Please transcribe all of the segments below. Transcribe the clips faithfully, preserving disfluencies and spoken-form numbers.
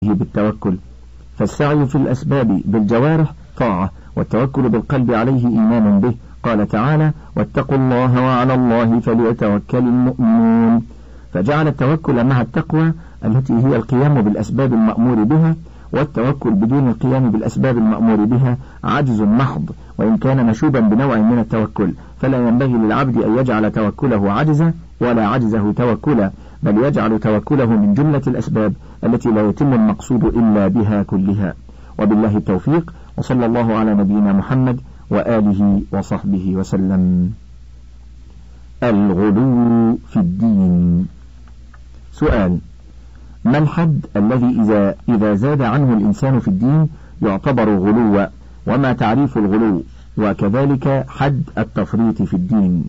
بالتوكل، فالسعي في الأسباب بالجوارح طاعة، والتوكل بالقلب عليه إيمان به. قال تعالى: واتقوا الله وعلى الله فليتوكل المؤمنون. فجعل التوكل مع التقوى التي هي القيام بالأسباب المأمور بها، والتوكل بدون القيام بالأسباب المأمور بها عجز محض، وإن كان مشوبا بنوع من التوكل، فلا ينبغي للعبد أن يجعل توكله عجزا ولا عجزه توكلا، بل يجعل توكله من جملة الأسباب التي لا يتم المقصود إلا بها كلها. وبالله التوفيق، وصلى الله على نبينا محمد وآله وصحبه وسلم. الغلو في الدين. سؤال: ما الحد الذي إذا, إذا زاد عنه الإنسان في الدين يعتبر غلوا، وما تعريف الغلو، وكذلك حد التفريط في الدين؟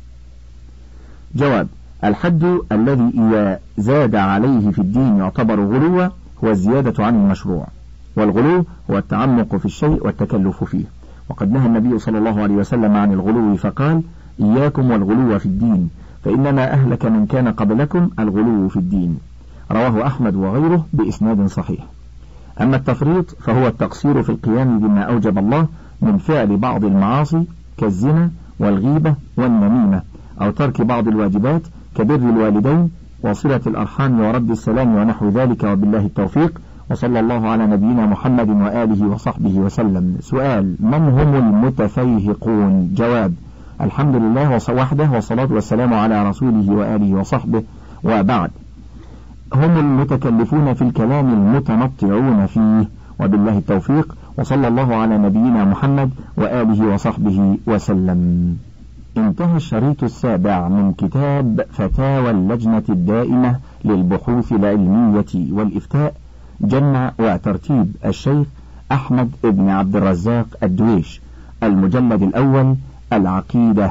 جواب: الحد الذي إذا زاد عليه في الدين يعتبر غلوا هو الزيادة عن المشروع، والغلو هو التعمق في الشيء والتكلف فيه. وقد نهى النبي صلى الله عليه وسلم عن الغلو فقال: إياكم والغلو في الدين، فإنما أهلك من كان قبلكم الغلو في الدين. رواه أحمد وغيره بإسناد صحيح. أما التفريط فهو التقصير في القيام بما أوجب الله من فعل بعض المعاصي كالزنا والغيبة والنميمة، أو ترك بعض الواجبات كبر الوالدين وصلة الأرحام ورد السلام ونحو ذلك. وبالله التوفيق، وصلى الله على نبينا محمد وآله وصحبه وسلم. سؤال: من هم المتفيهقون؟ جواب: الحمد لله وحده، والصلاة والسلام على رسوله وآله وصحبه، وبعد. هم المتكلفون في الكلام المتنطعون فيه. وبالله التوفيق، وصلى الله على نبينا محمد وآله وصحبه وسلم. انتهى الشريط السابع من كتاب فتاوى اللجنة الدائمة للبحوث العلمية والإفتاء، جمع وترتيب الشيخ أحمد بن عبد الرزاق الدويش، المجلد الأول، العقيدة،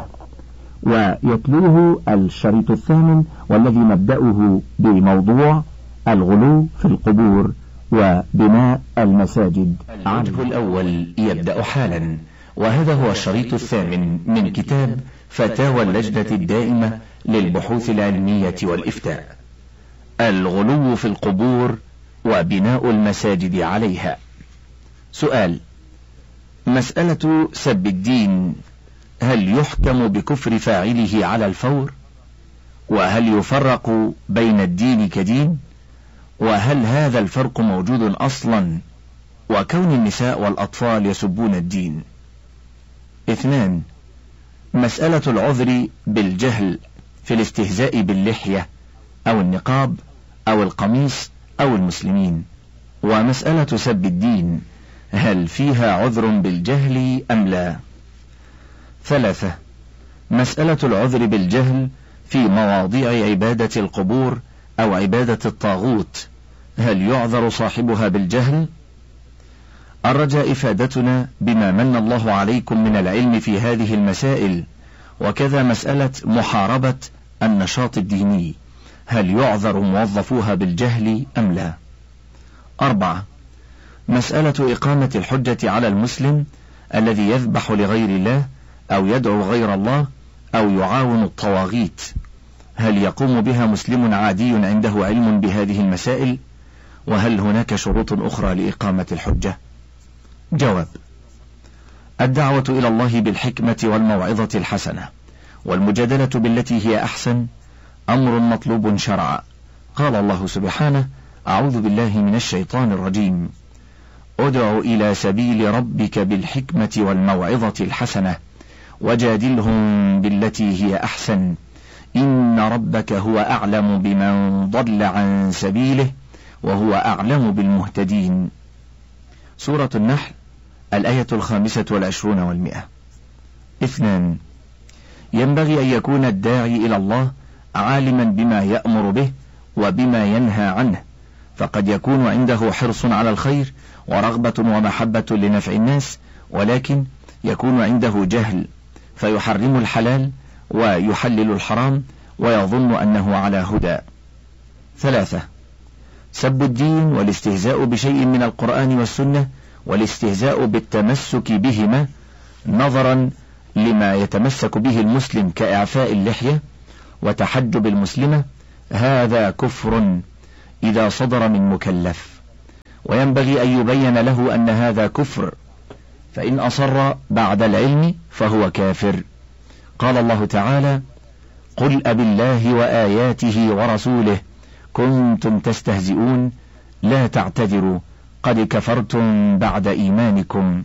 ويتلوه الشريط الثامن، والذي نبدأه بموضوع الغلو في القبور وبناء المساجد. الوجه الأول يبدأ حالا، وهذا هو الشريط الثامن من كتاب فتاوى اللجنة الدائمة للبحوث العلمية والإفتاء. الغلو في القبور وبناء المساجد عليها. سؤال: مسألة سب الدين، هل يحكم بكفر فاعله على الفور؟ وهل يفرق بين الدين كدين؟ وهل هذا الفرق موجود أصلا؟ وكون النساء والأطفال يسبون الدين. اثنان: مسألة العذر بالجهل في الاستهزاء باللحية أو النقاب أو القميص أو المسلمين. ومسألة سب الدين، هل فيها عذر بالجهل أم لا؟ ثلاثة: مسألة العذر بالجهل في مواضيع عبادة القبور أو عبادة الطاغوت، هل يعذر صاحبها بالجهل؟ الرجاء إفادتنا بما من الله عليكم من العلم في هذه المسائل، وكذا مسألة محاربة النشاط الديني، هل يعذر موظفوها بالجهل أم لا؟ أربعة: مسألة إقامة الحجة على المسلم الذي يذبح لغير الله أو يدعو غير الله أو يعاون الطواغيت، هل يقوم بها مسلم عادي عنده علم بهذه المسائل؟ وهل هناك شروط أخرى لإقامة الحجة؟ جواب: الدعوة إلى الله بالحكمة والموعظة الحسنة والمجادلة بالتي هي أحسن أمر مطلوب شرعا. قال الله سبحانه: أعوذ بالله من الشيطان الرجيم: ادع إلى سبيل ربك بالحكمة والموعظة الحسنة وجادلهم بالتي هي أحسن إن ربك هو أعلم بمن ضل عن سبيله وهو أعلم بالمهتدين. سورة النحل، الآية الخامسة والعشرون والمئة. اثنان: ينبغي أن يكون الداعي إلى الله عالما بما يأمر به وبما ينهى عنه، فقد يكون عنده حرص على الخير ورغبة ومحبة لنفع الناس، ولكن يكون عنده جهل فيحرم الحلال ويحلل الحرام ويظن أنه على هدى. ثلاثة: سب الدين والاستهزاء بشيء من القرآن والسنة والاستهزاء بالتمسك بهما نظرا لما يتمسك به المسلم كإعفاء اللحية وتحجب المسلمة، هذا كفر إذا صدر من مكلف. وينبغي أن يبين له أن هذا كفر، فإن أصر بعد العلم فهو كافر. قال الله تعالى: قل أبالله وآياته ورسوله كنتم تستهزئون لا تعتذروا قد كفرتم بعد إيمانكم.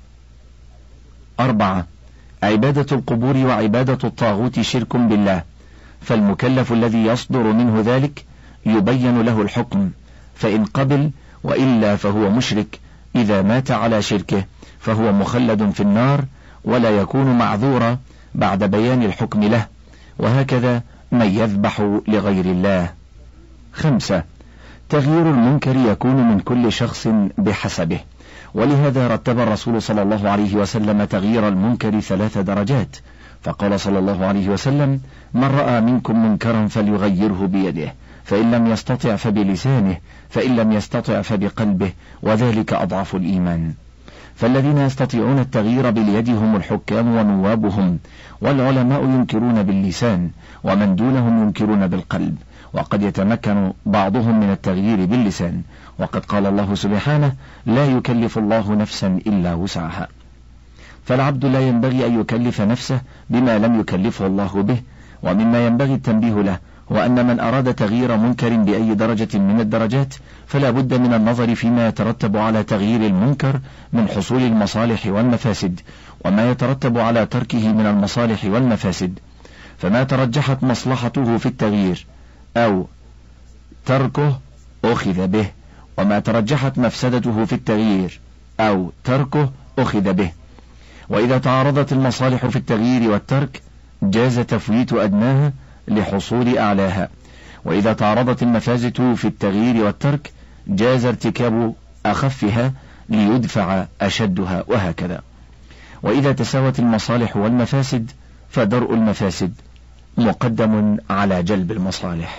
أربعة: عبادة القبور وعبادة الطاغوت شرك بالله، فالمكلف الذي يصدر منه ذلك يبين له الحكم، فإن قبل وإلا فهو مشرك. إذا مات على شركه فهو مخلد في النار ولا يكون معذورا بعد بيان الحكم له، وهكذا من يذبح لغير الله. خمسة: تغيير المنكر يكون من كل شخص بحسبه، ولهذا رتب الرسول صلى الله عليه وسلم تغيير المنكر ثلاث درجات، فقال صلى الله عليه وسلم: من رأى منكم منكرا فليغيره بيده، فإن لم يستطع فبلسانه، فإن لم يستطع فبقلبه، وذلك أضعف الإيمان. فالذين يستطيعون التغيير باليد هم الحكام ونوابهم، والعلماء ينكرون باللسان، ومن دونهم ينكرون بالقلب، وقد يتمكن بعضهم من التغيير باللسان، وقد قال الله سبحانه: لا يكلف الله نفسا إلا وسعها. فالعبد لا ينبغي أن يكلف نفسه بما لم يكلفه الله به. ومما ينبغي التنبيه له هو أن من أراد تغيير منكر بأي درجة من الدرجات فلا بد من النظر فيما يترتب على تغيير المنكر من حصول المصالح والمفاسد، وما يترتب على تركه من المصالح والمفاسد، فما ترجحت مصلحته في التغيير أو تركه أخذ به، وما ترجحت مفسدته في التغيير أو تركه أخذ به. وإذا تعارضت المصالح في التغيير والترك جاز تفويت أدناها لحصول أعلاها، وإذا تعارضت المفاسد في التغيير والترك جاز ارتكاب أخفها ليدفع أشدها، وهكذا. وإذا تساوت المصالح والمفاسد فدرء المفاسد مقدم على جلب المصالح.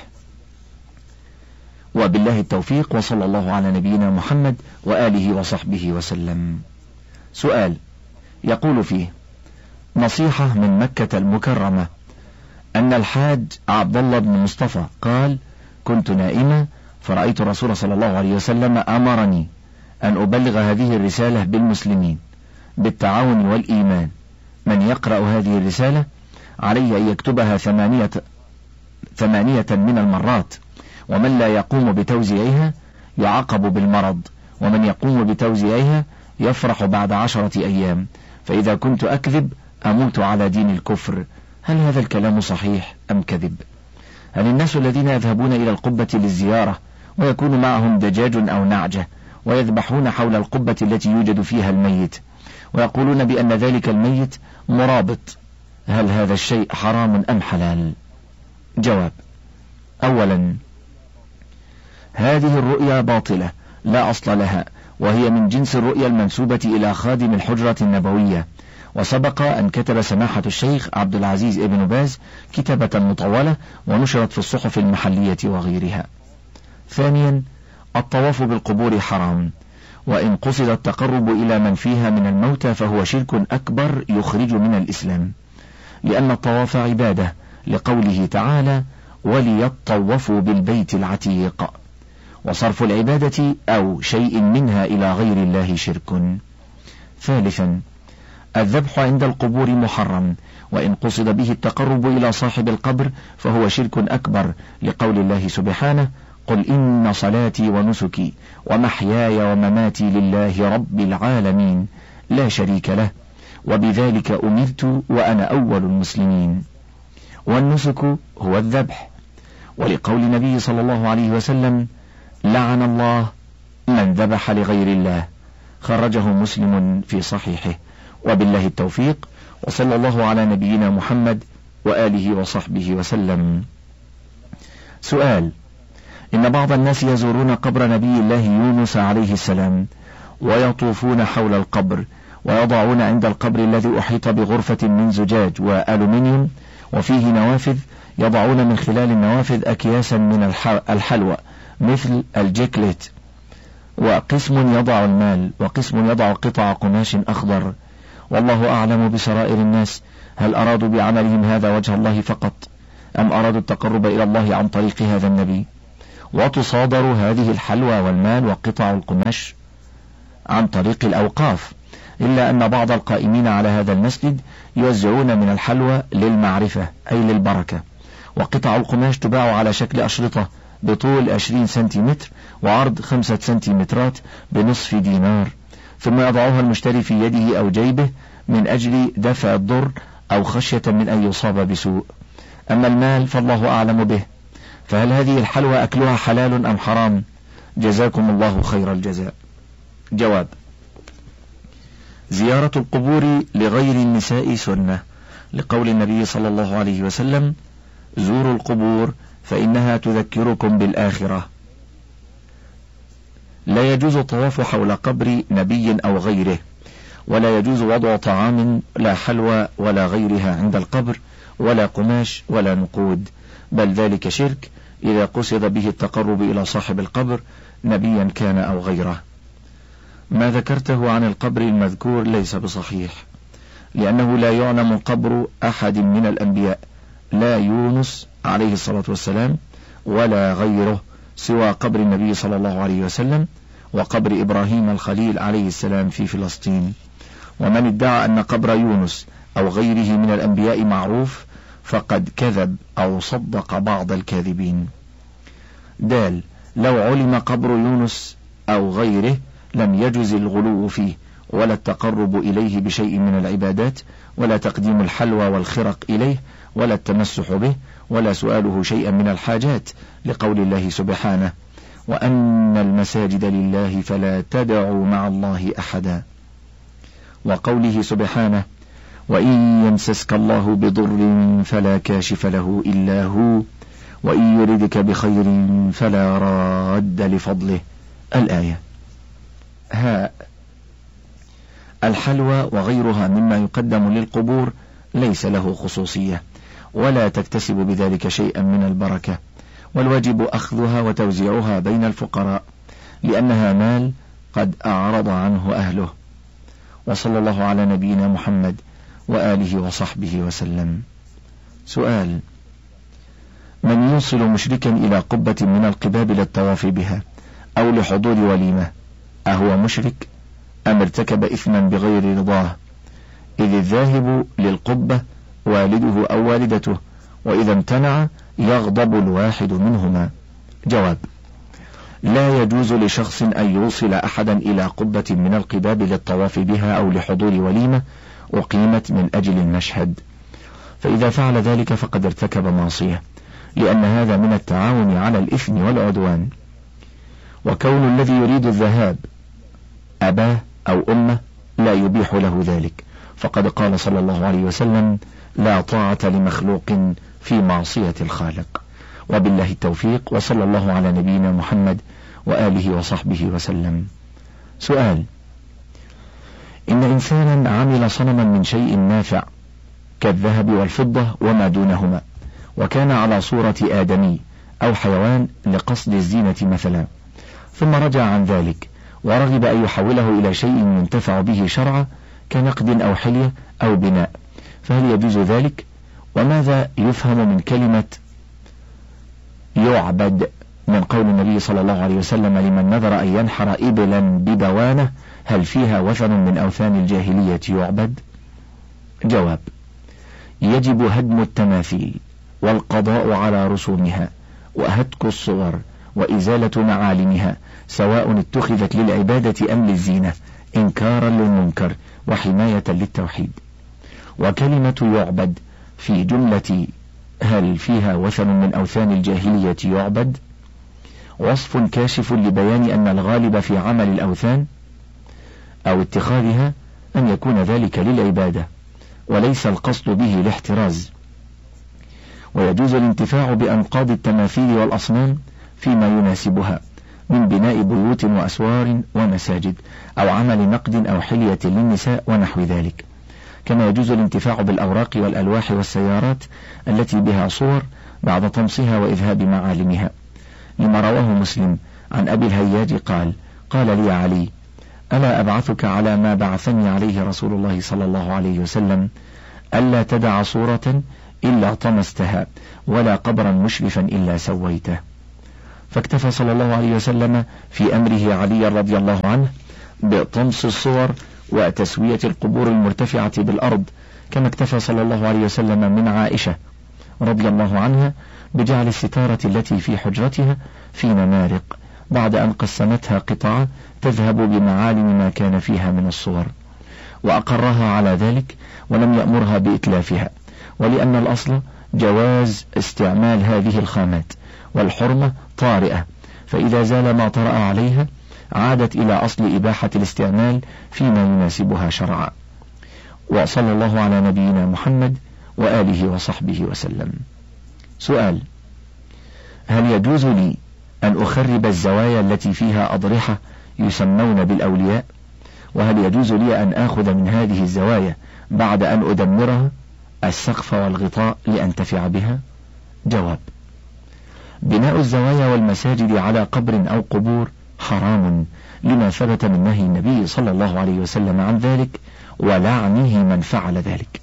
وبالله التوفيق، وصلى الله على نبينا محمد وآله وصحبه وسلم. سؤال يقول فيه: نصيحة من مكة المكرمة أن الحاج عبد الله بن مصطفى قال: كنت نائما فرأيت الرسول صلى الله عليه وسلم أمرني أن أبلغ هذه الرسالة بالمسلمين بالتعاون والإيمان. من يقرأ هذه الرسالة عليه أن يكتبها ثمانية, ثمانية من المرات، ومن لا يقوم بتوزيعها يعاقب بالمرض، ومن يقوم بتوزيعها يفرح بعد عشرة أيام. فإذا كنت أكذب أموت على دين الكفر. هل هذا الكلام صحيح أم كذب؟ هل الناس الذين يذهبون إلى القبة للزيارة ويكون معهم دجاج أو نعجة ويذبحون حول القبة التي يوجد فيها الميت ويقولون بأن ذلك الميت مرابط، هل هذا الشيء حرام أم حلال؟ جواب: أولا، هذه الرؤيا باطلة لا أصل لها، وهي من جنس الرؤيا المنسوبة إلى خادم الحجرة النبوية، وسبق أن كتب سماحة الشيخ عبد العزيز ابن باز كتابة مطولة ونشرت في الصحف المحلية وغيرها. ثانيا، الطواف بالقبور حرام، وإن قصد التقرب إلى من فيها من الموتى فهو شرك أكبر يخرج من الإسلام، لأن الطواف عبادة، لقوله تعالى: وليطوفوا بالبيت العتيق. وصرف العبادة أو شيء منها إلى غير الله شرك. ثالثا، الذبح عند القبور محرم، وإن قصد به التقرب إلى صاحب القبر فهو شرك أكبر، لقول الله سبحانه: قل إن صلاتي ونسكي ومحياي ومماتي لله رب العالمين لا شريك له وبذلك أمرت وأنا أول المسلمين. والنسك هو الذبح، ولقول النبي صلى الله عليه وسلم: لعن الله من ذبح لغير الله، خرجه مسلم في صحيحه. وبالله التوفيق، وصلى الله على نبينا محمد وآله وصحبه وسلم. سؤال: إن بعض الناس يزورون قبر نبي الله يونس عليه السلام ويطوفون حول القبر، ويضعون عند القبر الذي أحيط بغرفة من زجاج وألومنيوم وفيه نوافذ، يضعون من خلال النوافذ أكياسا من الحلوى مثل الجيكليت، وقسم يضع المال وقسم يضع قطع قماش أخضر، والله أعلم بسرائر الناس. هل أرادوا بعملهم هذا وجه الله فقط، أم أرادوا التقرب إلى الله عن طريق هذا النبي؟ وتصادر هذه الحلوى والمال وقطع القماش عن طريق الأوقاف، إلا أن بعض القائمين على هذا المسجد يوزعون من الحلوى للمعرفة أي للبركة، وقطع القماش تباع على شكل أشرطة بطول عشرين سنتيمتر وعرض خمسة سنتيمترات بنصف دينار، ثم يضعها المشتري في يده أو جيبه من أجل دفع الضر أو خشية من أن يصاب بسوء. أما المال فالله أعلم به، فهل هذه الحلوى أكلها حلال أم حرام؟ جزاكم الله خير الجزاء. جواب: زيارة القبور لغير النساء سنة، لقول النبي صلى الله عليه وسلم: زوروا القبور فإنها تذكركم بالآخرة. لا يجوز الطواف حول قبر نبي أو غيره، ولا يجوز وضع طعام لا حلوى ولا غيرها عند القبر، ولا قماش ولا نقود، بل ذلك شرك إذا قصد به التقرب إلى صاحب القبر نبيا كان أو غيره. ما ذكرته عن القبر المذكور ليس بصحيح، لأنه لا يعلم قبر أحد من الأنبياء، لا يونس عليه الصلاة والسلام ولا غيره، سوى قبر النبي صلى الله عليه وسلم وقبر إبراهيم الخليل عليه السلام في فلسطين. ومن ادعى أن قبر يونس أو غيره من الأنبياء معروف فقد كذب أو صدق بعض الكاذبين. دال: لو علم قبر يونس أو غيره لم يجز الغلو فيه، ولا التقرب إليه بشيء من العبادات، ولا تقديم الحلوى والخرق إليه، ولا التمسح به، ولا سؤاله شيئا من الحاجات، لقول الله سبحانه: وأن المساجد لله فلا تدعوا مع الله أحدا، وقوله سبحانه: وإن يمسسك الله بضر فلا كاشف له إلا هو، وإن يردك بخير فلا راد لفضله. الآية. هاء: الحلوى وغيرها مما يقدم للقبور ليس له خصوصية، ولا تكتسب بذلك شيئا من البركة، والواجب أخذها وتوزيعها بين الفقراء، لأنها مال قد أعرض عنه أهله. وصلى الله على نبينا محمد وآله وصحبه وسلم. سؤال: من يوصل مشركا إلى قبة من القباب للطواف بها أو لحضور وليمة أهو مشرك أم ارتكب إثما بغير رضاه؟ إذ الذاهب للقبة والده أو والدته، وإذا امتنع يغضب الواحد منهما. جواب: لا يجوز لشخص أن يوصل أحدا إلى قبة من القباب للطواف بها أو لحضور وليمة أقيمت من أجل المشهد، فإذا فعل ذلك فقد ارتكب معصية، لأن هذا من التعاون على الإثم والعدوان. وكون الذي يريد الذهاب أباه أو أمه لا يبيح له ذلك، فقد قال صلى الله عليه وسلم: لا طاعة لمخلوق في معصية الخالق. وبالله التوفيق، وصلى الله على نبينا محمد وآله وصحبه وسلم. سؤال: إن إنسانا عمل صنما من شيء نافع كالذهب والفضة وما دونهما، وكان على صورة آدمي أو حيوان لقصد الزينة مثلا، ثم رجع عن ذلك ورغب أن يحوله إلى شيء ينتفع به شرعا كنقد أو حلية أو بناء، فهل يجوز ذلك؟ وماذا يفهم من كلمة يعبد من قول النبي صلى الله عليه وسلم: لمن نذر أن ينحر إبلا ببوانه هل فيها وثن من أوثان الجاهلية يعبد؟ جواب: يجب هدم التماثيل والقضاء على رسومها وهتك الصور وإزالة معالمها، سواء اتخذت للعبادة أم للزينة، إنكارا للمنكر وحماية للتوحيد. وكلمة يعبد في جملة هل فيها وثن من أوثان الجاهلية يعبد وصف كاشف لبيان أن الغالب في عمل الأوثان أو اتخاذها أن يكون ذلك للعبادة وليس القصد به الاحتراز. ويجوز الانتفاع بأنقاض التماثيل والأصنام فيما يناسبها من بناء بيوت وأسوار ومساجد، أو عمل نقد أو حلية للنساء ونحو ذلك. كما يجوز الانتفاع بالأوراق والألواح والسيارات التي بها صور بعد طمسها وإذهاب معالمها، لما رواه مسلم عن أبي الهياج قال: قال لي علي: ألا أبعثك على ما بعثني عليه رسول الله صلى الله عليه وسلم، ألا تدع صورة إلا طمستها، ولا قبرا مشرفا إلا سويته. فاكتفى صلى الله عليه وسلم في أمره علي رضي الله عنه بطمس الصور وتسوية القبور المرتفعة بالأرض، كما اكتفى صلى الله عليه وسلم من عائشة رضي الله عنها بجعل الستارة التي في حجرتها في نمارق بعد أن قسمتها قطعة تذهب بمعالم ما كان فيها من الصور، وأقرها على ذلك ولم يأمرها بإتلافها، ولأن الأصل جواز استعمال هذه الخامات والحرمة طارئة، فإذا زال ما طرأ عليها عادت إلى أصل إباحة الاستعمال فيما يناسبها شرعا. وصلى الله على نبينا محمد وآله وصحبه وسلم. سؤال: هل يجوز لي أن أخرب الزوايا التي فيها أضرحة يسمون بالأولياء؟ وهل يجوز لي أن آخذ من هذه الزوايا بعد أن أدمرها السقف والغطاء لأنتفع بها؟ جواب: بناء الزوايا والمساجد على قبر أو قبور حرام لما ثبت من نهي النبي صلى الله عليه وسلم عن ذلك ولعنه من فعل ذلك،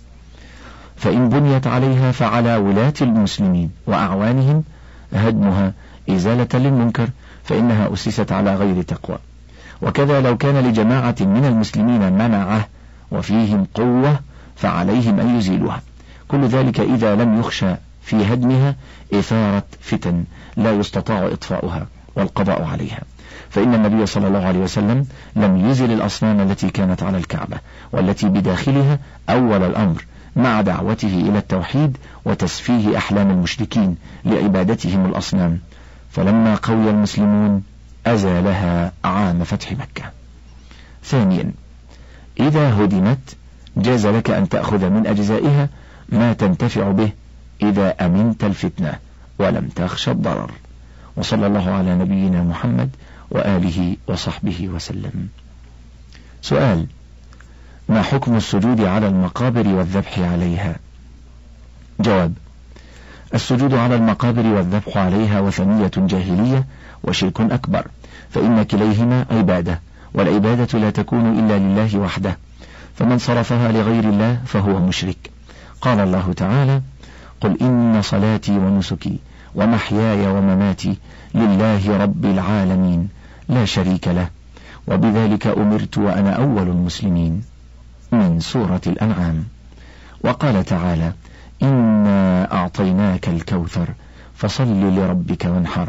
فإن بنيت عليها فعلى ولاة المسلمين وأعوانهم هدمها إزالة للمنكر، فإنها أسست على غير تقوى. وكذا لو كان لجماعة من المسلمين منعه وفيهم قوة فعليهم أن يزيلوها، كل ذلك إذا لم يخشى في هدمها إثارة فتن لا يستطاع إطفاؤها والقضاء عليها، فإن النبي صلى الله عليه وسلم لم يزل الأصنام التي كانت على الكعبة والتي بداخلها أول الأمر، مع دعوته إلى التوحيد وتسفيه أحلام المشركين لعبادتهم الأصنام، فلما قوي المسلمون أزالها عام فتح مكة. ثانيا: إذا هدمت جاز لك أن تأخذ من أجزائها ما تنتفع به إذا أمنت الفتنة ولم تخشى الضرر. وصلى الله على نبينا محمد وآله وصحبه وسلم. سؤال: ما حكم السجود على المقابر والذبح عليها؟ جواب: السجود على المقابر والذبح عليها وثنية جاهلية وشرك أكبر، فإن كليهما عبادة، والعبادة لا تكون إلا لله وحده، فمن صرفها لغير الله فهو مشرك. قال الله تعالى: قل إن صلاتي ونسكي ومحياي ومماتي لله رب العالمين لا شريك له وبذلك أمرت وأنا أول المسلمين، من سورة الأنعام. وقال تعالى: إنا أعطيناك الكوثر فصل لربك وانحر،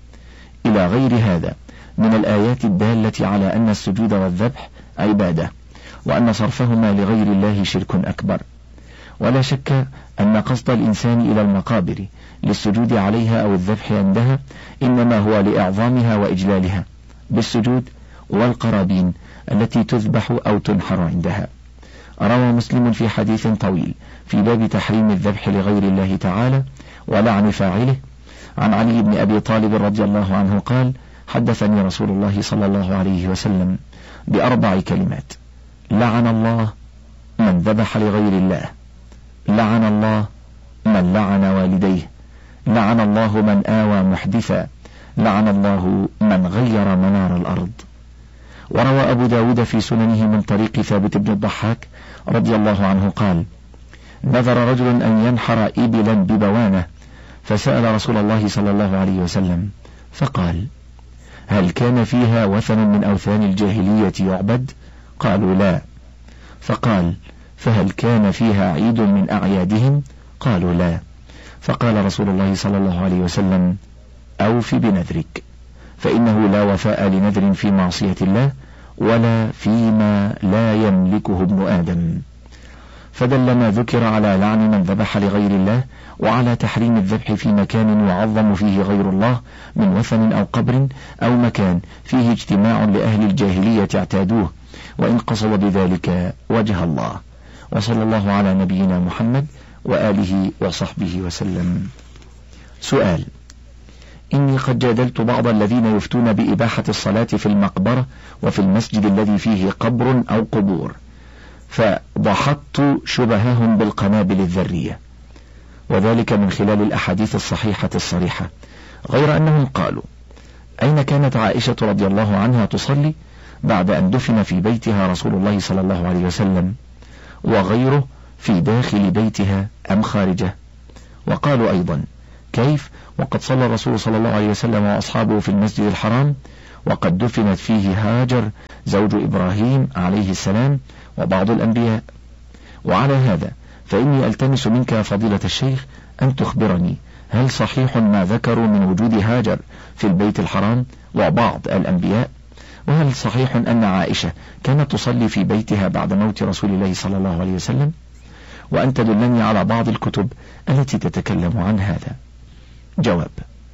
إلى غير هذا من الآيات الدالة على أن السجود والذبح عبادة، وأن صرفهما لغير الله شرك أكبر. ولا شك أن قصد الإنسان إلى المقابر للسجود عليها أو الذبح عندها إنما هو لإعظامها وإجلالها بالسجود والقرابين التي تذبح أو تنحر عندها. روى مسلم في حديث طويل في باب تحريم الذبح لغير الله تعالى ولعن فاعله عن علي بن أبي طالب رضي الله عنه قال: حدثني رسول الله صلى الله عليه وسلم بأربع كلمات: لعن الله من ذبح لغير الله، لعن الله من لعن والديه، لعن الله من آوى محدثا، لعن الله من غير منار الأرض. وروى أبو داود في سننه من طريق ثابت بن الضحاك رضي الله عنه قال: نذر رجل أن ينحر إبلا ببوانة، فسأل رسول الله صلى الله عليه وسلم فقال: هل كان فيها وثن من أوثان الجاهلية يعبد؟ قالوا لا. فقال: فهل كان فيها عيد من أعيادهم؟ قالوا لا. فقال رسول الله صلى الله عليه وسلم: أوف بنذرك، فإنه لا وفاء لنذر في معصية الله ولا فيما لا يملكه ابن آدم. فدل ما ذكر على لعن من ذبح لغير الله وعلى تحريم الذبح في مكان يعظم فيه غير الله من وثن أو قبر أو مكان فيه اجتماع لأهل الجاهلية اعتادوه، وإن قصد بذلك وجه الله. وصلى الله على نبينا محمد وآله وصحبه وسلم. سؤال: إني قد جادلت بعض الذين يفتون بإباحة الصلاة في المقبرة وفي المسجد الذي فيه قبر أو قبور، فضحضت شبههم بالقنابل الذرية، وذلك من خلال الأحاديث الصحيحة الصريحة، غير أنهم قالوا: أين كانت عائشة رضي الله عنها تصلي بعد أن دفن في بيتها رسول الله صلى الله عليه وسلم، وغيره في داخل بيتها أم خارجه؟ وقالوا أيضا: كيف وقد صلى الرسول صلى الله عليه وسلم وأصحابه في المسجد الحرام، وقد دفنت فيه هاجر زوج إبراهيم عليه السلام وبعض الأنبياء. وعلى هذا فإني ألتمس منك يا فضيلة الشيخ أن تخبرني، هل صحيح ما ذكروا من وجود هاجر في البيت الحرام وبعض الأنبياء؟ وهل صحيح أن عائشة كانت تصلي في بيتها بعد موت رسول الله صلى الله عليه وسلم؟ وأن تدلني على بعض الكتب التي تتكلم عن هذا. جواب: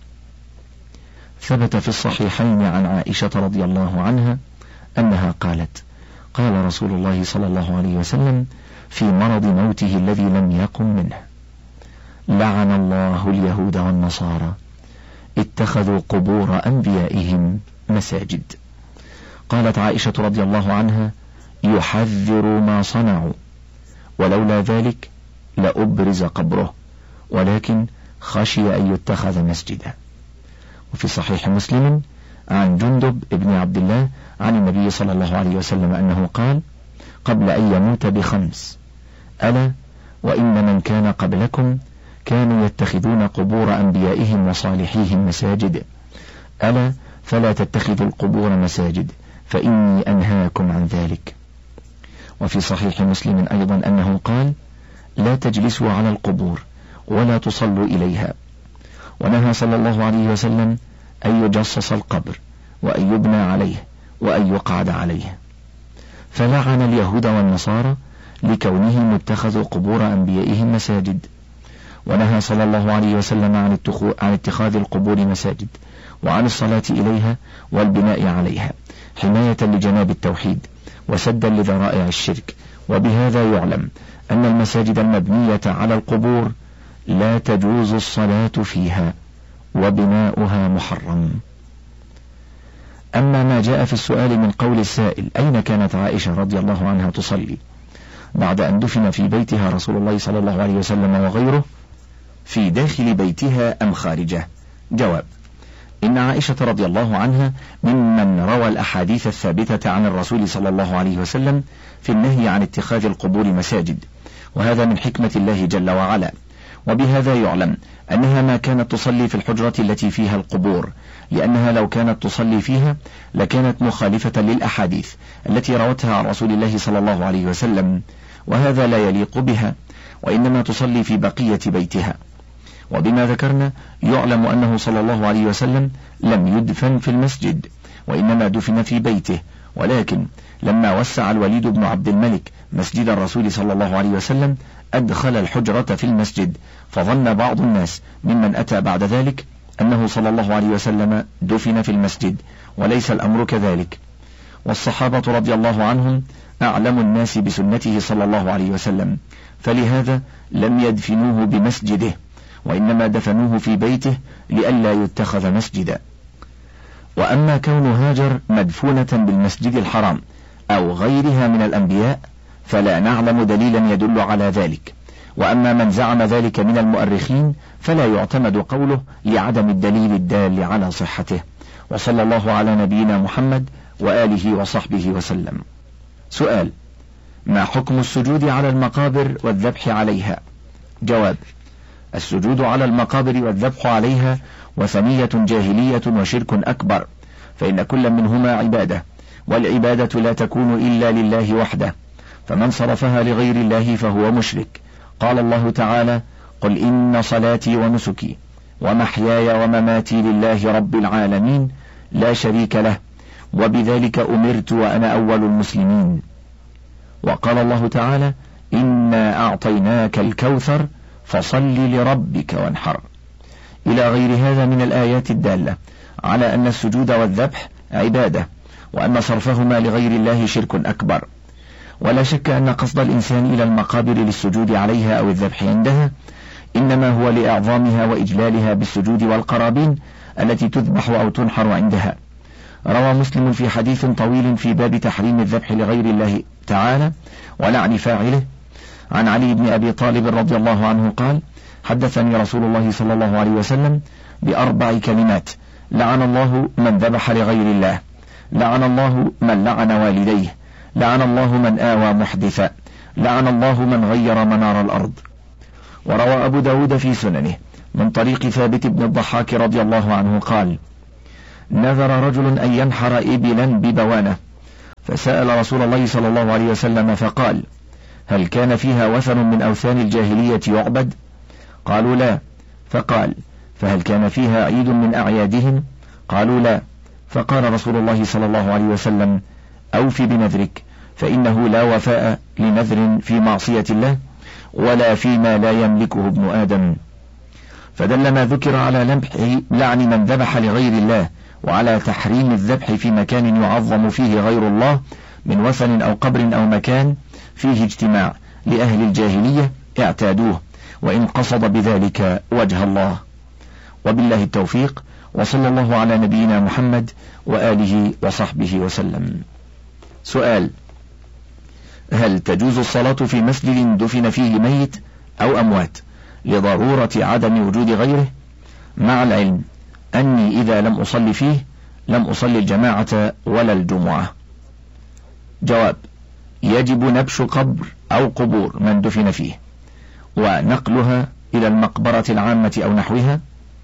ثبت في الصحيحين عن عائشة رضي الله عنها أنها قالت: قال رسول الله صلى الله عليه وسلم في مرض موته الذي لم يقم منه: لعن الله اليهود والنصارى اتخذوا قبور أنبيائهم مساجد. قالت عائشة رضي الله عنها: يحذر ما صنعوا، ولولا ذلك لأبرز قبره، ولكن خشي أن يتخذ مسجدا. وفي صحيح مسلم عن جندب ابن عبد الله عن النبي صلى الله عليه وسلم أنه قال قبل أن يموت بخمس: ألا وإن من كان قبلكم كانوا يتخذون قبور أنبيائهم وصالحيهم مساجد، ألا فلا تتخذوا القبور مساجد فإني أنهاكم عن ذلك. وفي صحيح مسلم أيضا أنه قال: لا تجلسوا على القبور ولا تصلوا إليها. ونهى صلى الله عليه وسلم أن يجصص القبر وأن يبنى عليه وأن يقعد عليه. فلعن اليهود والنصارى لكونهم اتخذوا قبور أنبيائهم مساجد. ونهى صلى الله عليه وسلم عن عن اتخاذ القبور مساجد وعن الصلاة إليها والبناء عليها، حماية لجناب التوحيد وسدا لذرائع الشرك. وبهذا يعلم أن المساجد المبنية على القبور لا تجوز الصلاة فيها وبناؤها محرم. أما ما جاء في السؤال من قول السائل: أين كانت عائشة رضي الله عنها تصلي بعد أن دفن في بيتها رسول الله صلى الله عليه وسلم وغيره، في داخل بيتها أم خارجه؟ جواب: إن عائشة رضي الله عنها ممن روى الأحاديث الثابتة عن الرسول صلى الله عليه وسلم في النهي عن اتخاذ القبور مساجد، وهذا من حكمة الله جل وعلا. وبهذا يعلم أنها ما كانت تصلي في الحجرة التي فيها القبور، لأنها لو كانت تصلي فيها لكانت مخالفة للأحاديث التي روتها عن رسول الله صلى الله عليه وسلم، وهذا لا يليق بها، وإنما تصلي في بقية بيتها. وبما ذكرنا يعلم أنه صلى الله عليه وسلم لم يدفن في المسجد، وإنما دفن في بيته، ولكن لما وسع الوليد بن عبد الملك مسجد الرسول صلى الله عليه وسلم أدخل الحجرة في المسجد، فظن بعض الناس ممن أتى بعد ذلك أنه صلى الله عليه وسلم دفن في المسجد، وليس الأمر كذلك. والصحابة رضي الله عنهم أعلم الناس بسنته صلى الله عليه وسلم، فلهذا لم يدفنوه بمسجده، وإنما دفنوه في بيته لئلا يتخذ مسجدا. وأما كون هاجر مدفونة بالمسجد الحرام أو غيرها من الأنبياء فلا نعلم دليلا يدل على ذلك. وأما من زعم ذلك من المؤرخين فلا يعتمد قوله لعدم الدليل الدال على صحته. وصلى الله على نبينا محمد وآله وصحبه وسلم. سؤال: ما حكم السجود على المقابر والذبح عليها؟ جواب: السجود على المقابر والذبح عليها وثنية جاهلية وشرك أكبر، فإن كل منهما عبادة، والعبادة لا تكون إلا لله وحده، فمن صرفها لغير الله فهو مشرك. قال الله تعالى: قل إن صلاتي ونسكي ومحياي ومماتي لله رب العالمين لا شريك له، وبذلك أمرت وأنا أول المسلمين. وقال الله تعالى: إنا أعطيناك الكوثر فصل لربك وانحر، إلى غير هذا من الآيات الدالة على أن السجود والذبح عبادة، وأن صرفهما لغير الله شرك أكبر. ولا شك أن قصد الإنسان إلى المقابر للسجود عليها أو الذبح عندها إنما هو لإعظامها وإجلالها بالسجود والقرابين التي تذبح أو تنحر عندها. روى مسلم في حديث طويل في باب تحريم الذبح لغير الله تعالى ولعن فاعله عن علي بن أبي طالب رضي الله عنه قال: حدثني رسول الله صلى الله عليه وسلم بأربع كلمات: لعن الله من ذبح لغير الله، لعن الله من لعن والديه، لعن الله من آوى محدثا، لعن الله من غير منار الأرض. وروى أبو داود في سننه من طريق ثابت بن الضحاك رضي الله عنه قال: نذر رجل أن ينحر إبلا ببوانة، فسأل رسول الله صلى الله عليه وسلم فقال: هل كان فيها وثن من أوثان الجاهلية يعبد؟ قالوا لا. فقال: فهل كان فيها عيد من أعيادهم؟ قالوا لا. فقال رسول الله صلى الله عليه وسلم: أوف بنذرك، فإنه لا وفاء لنذر في معصية الله ولا فيما لا يملكه ابن آدم. فدل ما ذكر على لمح لعن من ذبح لغير الله، وعلى تحريم الذبح في مكان يعظم فيه غير الله من وثن أو قبر أو مكان فيه اجتماع لأهل الجاهلية اعتادوه، وإن قصد بذلك وجه الله. وبالله التوفيق، وصلى الله على نبينا محمد وآله وصحبه وسلم. سؤال: هل تجوز الصلاة في مسجد دفن فيه ميت أو أموات لضرورة عدم وجود غيره، مع العلم أني إذا لم أصلي فيه لم أصلي الجماعة ولا الجمعة؟ جواب: يجب نبش قبر أو قبور من دفن فيه ونقلها إلى المقبرة العامة أو نحوها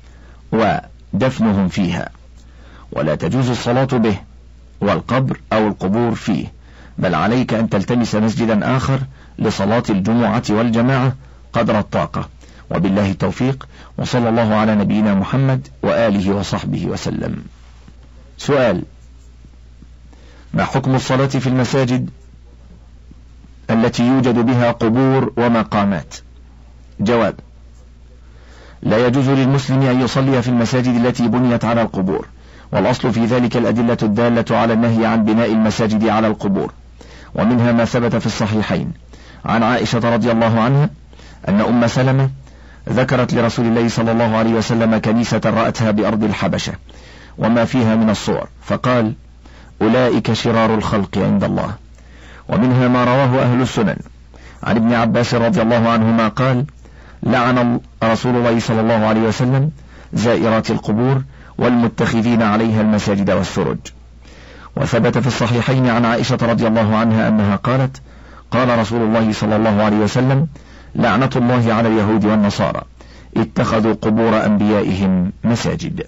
ودفنهم فيها، ولا تجوز الصلاة به والقبر أو القبور فيه، بل عليك أن تلتمس مسجدا آخر لصلاة الجمعة والجماعة قدر الطاقة. وبالله التوفيق، وصلى الله على نبينا محمد وآله وصحبه وسلم. سؤال: ما حكم الصلاة في المساجد التي يوجد بها قبور ومقامات؟ جواب: لا يجوز للمسلم أن يصلي في المساجد التي بنيت على القبور، والأصل في ذلك الأدلة الدالة على النهي عن بناء المساجد على القبور، ومنها ما ثبت في الصحيحين عن عائشة رضي الله عنها أن أم سلمة ذكرت لرسول الله صلى الله عليه وسلم كنيسة رأتها بأرض الحبشة وما فيها من الصور، فقال: أولئك شرار الخلق عند الله. ومنها ما رواه أهل السنن عن ابن عباس رضي الله عنهما قال: لعن رسول الله صلى الله عليه وسلم زائرات القبور والمتخذين عليها المساجد والسرج. وثبت في الصحيحين عن عائشة رضي الله عنها أنها قالت: قال رسول الله صلى الله عليه وسلم: لعنة الله على اليهود والنصارى اتخذوا قبور أنبيائهم مساجد.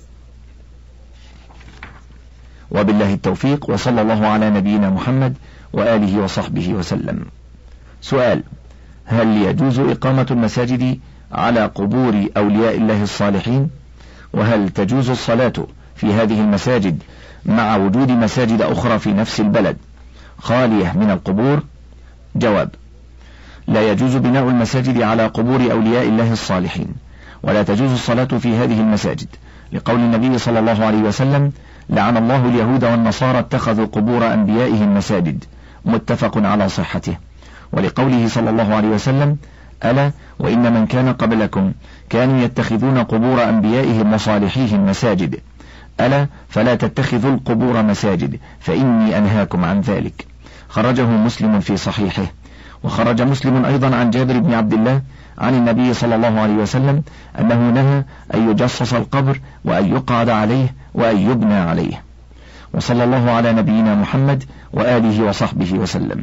وبالله التوفيق، وصلى الله على نبينا محمد وآله وصحبه وسلم. سؤال: هل يجوز إقامة المساجد على قبور أولياء الله الصالحين؟ وهل تجوز الصلاة في هذه المساجد مع وجود مساجد أخرى في نفس البلد خالية من القبور؟ جواب: لا يجوز بناء المساجد على قبور أولياء الله الصالحين، ولا تجوز الصلاة في هذه المساجد، لقول النبي صلى الله عليه وسلم: لعن الله اليهود والنصارى اتخذوا قبور أنبيائهم مساجد، متفق على صحته. ولقوله صلى الله عليه وسلم: ألا وإن من كان قبلكم كانوا يتخذون قبور أنبيائهم وصالحيهم مساجد، ألا فلا تتخذوا القبور مساجد فإني أنهاكم عن ذلك. خرجه مسلم في صحيحه. وخرج مسلم أيضا عن جابر بن عبد الله عن النبي صلى الله عليه وسلم أنه نهى أن يجصص القبر وأن يقعد عليه وأن يبنى عليه. وصلى الله على نبينا محمد وآله وصحبه وسلم.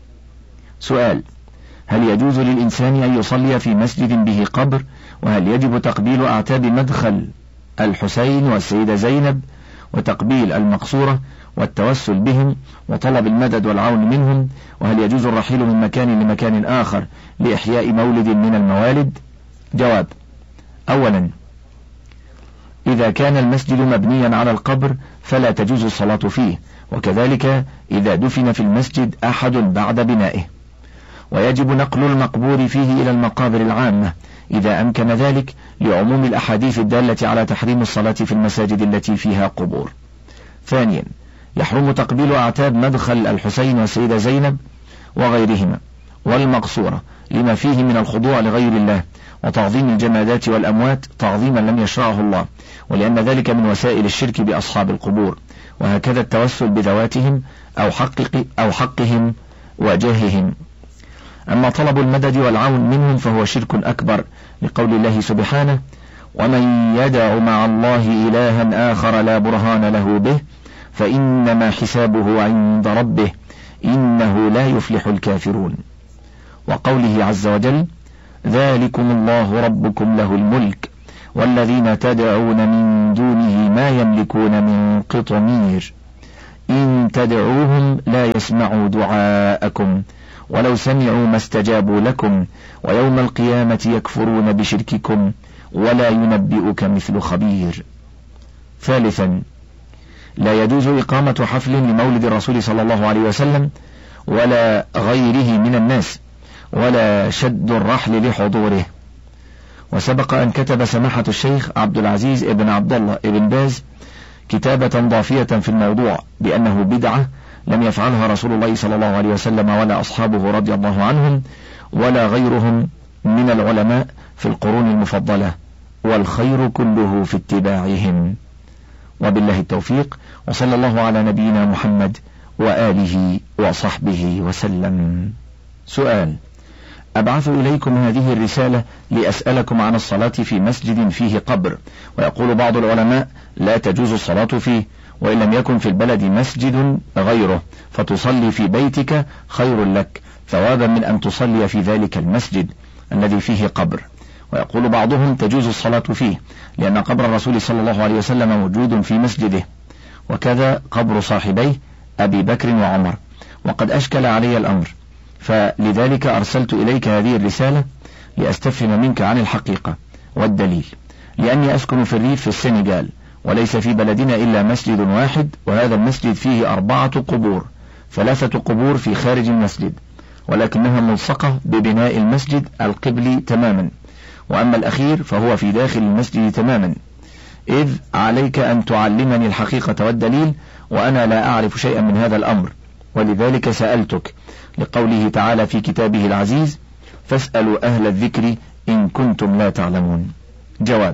سؤال: هل يجوز للإنسان أن يصلي في مسجد به قبر؟ وهل يجب تقبيل أعتاب مدخل الحسين والسيدة زينب وتقبيل المقصورة والتوسل بهم وطلب المدد والعون منهم؟ وهل يجوز الرحيل من مكان لمكان آخر لإحياء مولد من الموالد؟ جواب: أولا، إذا كان المسجد مبنيا على القبر فلا تجوز الصلاة فيه، وكذلك إذا دفن في المسجد أحد بعد بنائه. ويجب نقل المقبور فيه إلى المقابر العامة إذا أمكن ذلك، لعموم الأحاديث الدالة على تحريم الصلاة في المساجد التي فيها قبور. ثانيا، يحرم تقبيل أعتاب مدخل الحسين والسيدة زينب وغيرهما والمقصورة لما فيه من الخضوع لغير الله وتعظيم الجمادات والأموات تعظيما لم يشرعه الله، ولأن ذلك من وسائل الشرك بأصحاب القبور. وهكذا التوسل بذواتهم أو, حقق أو حقهم وجاههم. أما طلب المدد والعون منهم فهو شرك أكبر، لقول الله سبحانه: ومن يدع مع الله إلها آخر لا برهان له به فإنما حسابه عند ربه إنه لا يفلح الكافرون. وقوله عز وجل: ذلكم الله ربكم له الملك والذين تدعون من دونه ما يملكون من قطمير إن تدعوهم لا يسمعوا دعاءكم ولو سمعوا ما استجابوا لكم ويوم القيامة يكفرون بشرككم ولا ينبئك مثل خبير. ثالثا، لا يجوز إقامة حفل لمولد الرسول صلى الله عليه وسلم ولا غيره من الناس ولا شد الرحل لحضوره. وسبق أن كتب سماحة الشيخ عبد العزيز ابن عبد الله ابن باز كتابة ضافية في الموضوع بأنه بدعة لم يفعلها رسول الله صلى الله عليه وسلم ولا أصحابه رضي الله عنهم ولا غيرهم من العلماء في القرون المفضلة، والخير كله في اتباعهم. وبالله التوفيق، وصلى الله على نبينا محمد وآله وصحبه وسلم. سؤال: أبعث إليكم هذه الرسالة لأسألكم عن الصلاة في مسجد فيه قبر، ويقول بعض العلماء لا تجوز الصلاة فيه، وإن لم يكن في البلد مسجد غيره فتصلي في بيتك خير لك ثوابا من أن تصلي في ذلك المسجد الذي فيه قبر. ويقول بعضهم تجوز الصلاة فيه لأن قبر الرسول صلى الله عليه وسلم موجود في مسجده، وكذا قبر صاحبيه أبي بكر وعمر، وقد أشكل علي الأمر، فلذلك أرسلت إليك هذه الرسالة لأستفهم منك عن الحقيقة والدليل، لأني أسكن في الريف في السنغال، وليس في بلدنا إلا مسجد واحد، وهذا المسجد فيه أربعة قبور، ثلاثة قبور في خارج المسجد ولكنها ملصقة ببناء المسجد القبلي تماما، وأما الأخير فهو في داخل المسجد تماما، إذ عليك أن تعلمني الحقيقة والدليل، وأنا لا أعرف شيئا من هذا الأمر، ولذلك سألتك لقوله تعالى في كتابه العزيز: فاسألوا أهل الذكر إن كنتم لا تعلمون. جواب: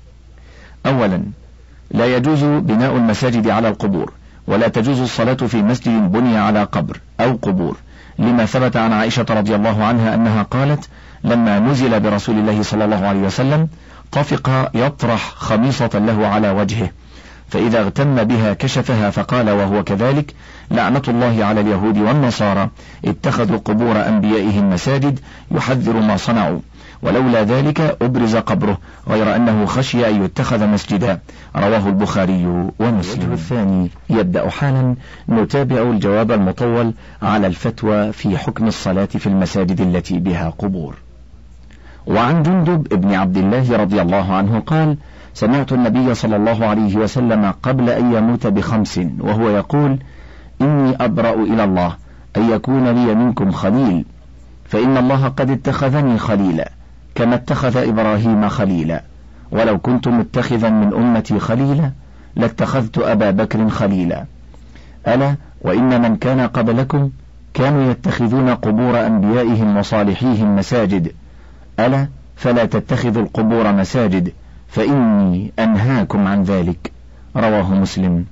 أولا، لا يجوز بناء المساجد على القبور، ولا تجوز الصلاة في مسجد بني على قبر أو قبور، لما ثبت عن عائشة رضي الله عنها أنها قالت: لما نزل برسول الله صلى الله عليه وسلم طفق يطرح خميصة له على وجهه، فإذا اغتم بها كشفها، فقال وهو كذلك: لعنة الله على اليهود والنصارى اتخذوا قبور أنبيائهم مساجد يحذر ما صنعوا، ولولا ذلك أبرز قبره، غير أنه خشي أن يتخذ مسجدا. رواه البخاري ومسلم. الوجه الثاني يبدأ حالا نتابع الجواب المطول على الفتوى في حكم الصلاة في المساجد التي بها قبور. وعن جندب ابن عبد الله رضي الله عنه قال: سمعت النبي صلى الله عليه وسلم قبل أن يموت بخمس وهو يقول: إني أبرأ إلى الله أن يكون لي منكم خليل، فإن الله قد اتخذني خليلا كما اتخذ إبراهيم خليلا، ولو كنت متخذا من أمتي خليلا لاتخذت أبا بكر خليلا. ألا وإن من كان قبلكم كانوا يتخذون قبور أنبيائهم وصالحيهم مساجد، ألا فلا تتخذوا القبور مساجد فإني أنهاكم عن ذلك. رواه مسلم.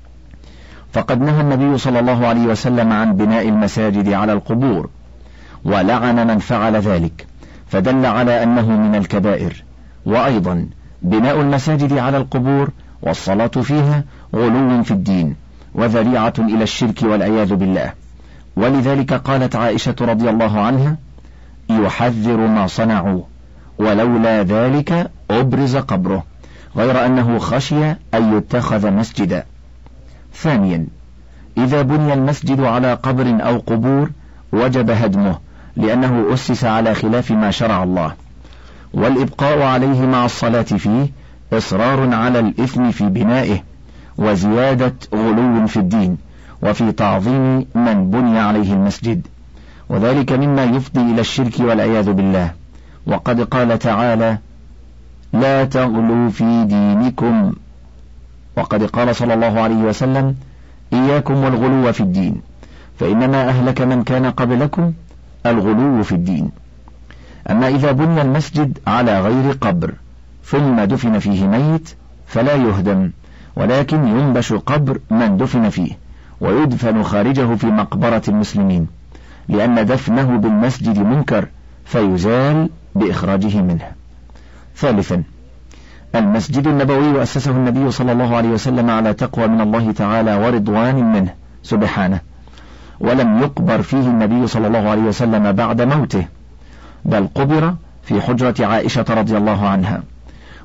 فقد نهى النبي صلى الله عليه وسلم عن بناء المساجد على القبور، ولعن من فعل ذلك، فدل على أنه من الكبائر. وأيضا بناء المساجد على القبور والصلاة فيها غلو في الدين وذريعة إلى الشرك والعياذ بالله، ولذلك قالت عائشة رضي الله عنها: يحذر ما صنعوا، ولولا ذلك أبرز قبره، غير أنه خشي أن يتخذ مسجدا. ثانيا، إذا بني المسجد على قبر أو قبور وجب هدمه، لأنه أسس على خلاف ما شرع الله، والإبقاء عليه مع الصلاة فيه إصرار على الإثم في بنائه وزيادة غلو في الدين وفي تعظيم من بني عليه المسجد، وذلك مما يفضي إلى الشرك والعياذ بالله. وقد قال تعالى: لا تغلوا في دينكم، وقد قال صلى الله عليه وسلم: إياكم والغلو في الدين، فإنما أهلك من كان قبلكم الغلو في الدين. أما إذا بني المسجد على غير قبر ثم دفن فيه ميت فلا يهدم، ولكن ينبش قبر من دفن فيه ويدفن خارجه في مقبرة المسلمين، لأن دفنه بالمسجد منكر فيزال بإخراجه منه. ثالثا، المسجد النبوي أسسه النبي صلى الله عليه وسلم على تقوى من الله تعالى ورضوان منه سبحانه، ولم يقبر فيه النبي صلى الله عليه وسلم بعد موته، بل قبر في حجرة عائشة رضي الله عنها،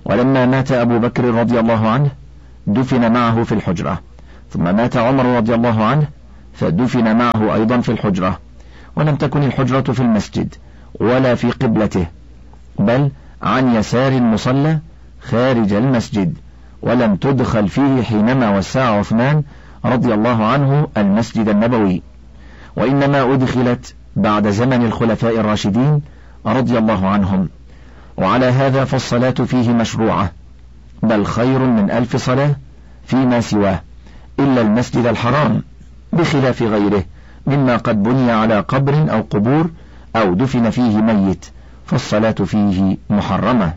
ولما مات أبو بكر رضي الله عنه دفن معه في الحجرة، ثم مات عمر رضي الله عنه فدفن معه أيضا في الحجرة، ولم تكن الحجرة في المسجد ولا في قبلته، بل عن يسار المصلى خارج المسجد، ولم تدخل فيه حينما وسع عثمان رضي الله عنه المسجد النبوي، وإنما أدخلت بعد زمن الخلفاء الراشدين رضي الله عنهم. وعلى هذا فالصلاة فيه مشروعة، بل خير من ألف صلاة فيما سواه إلا المسجد الحرام، بخلاف غيره مما قد بني على قبر أو قبور أو دفن فيه ميت، فالصلاة فيه محرمة.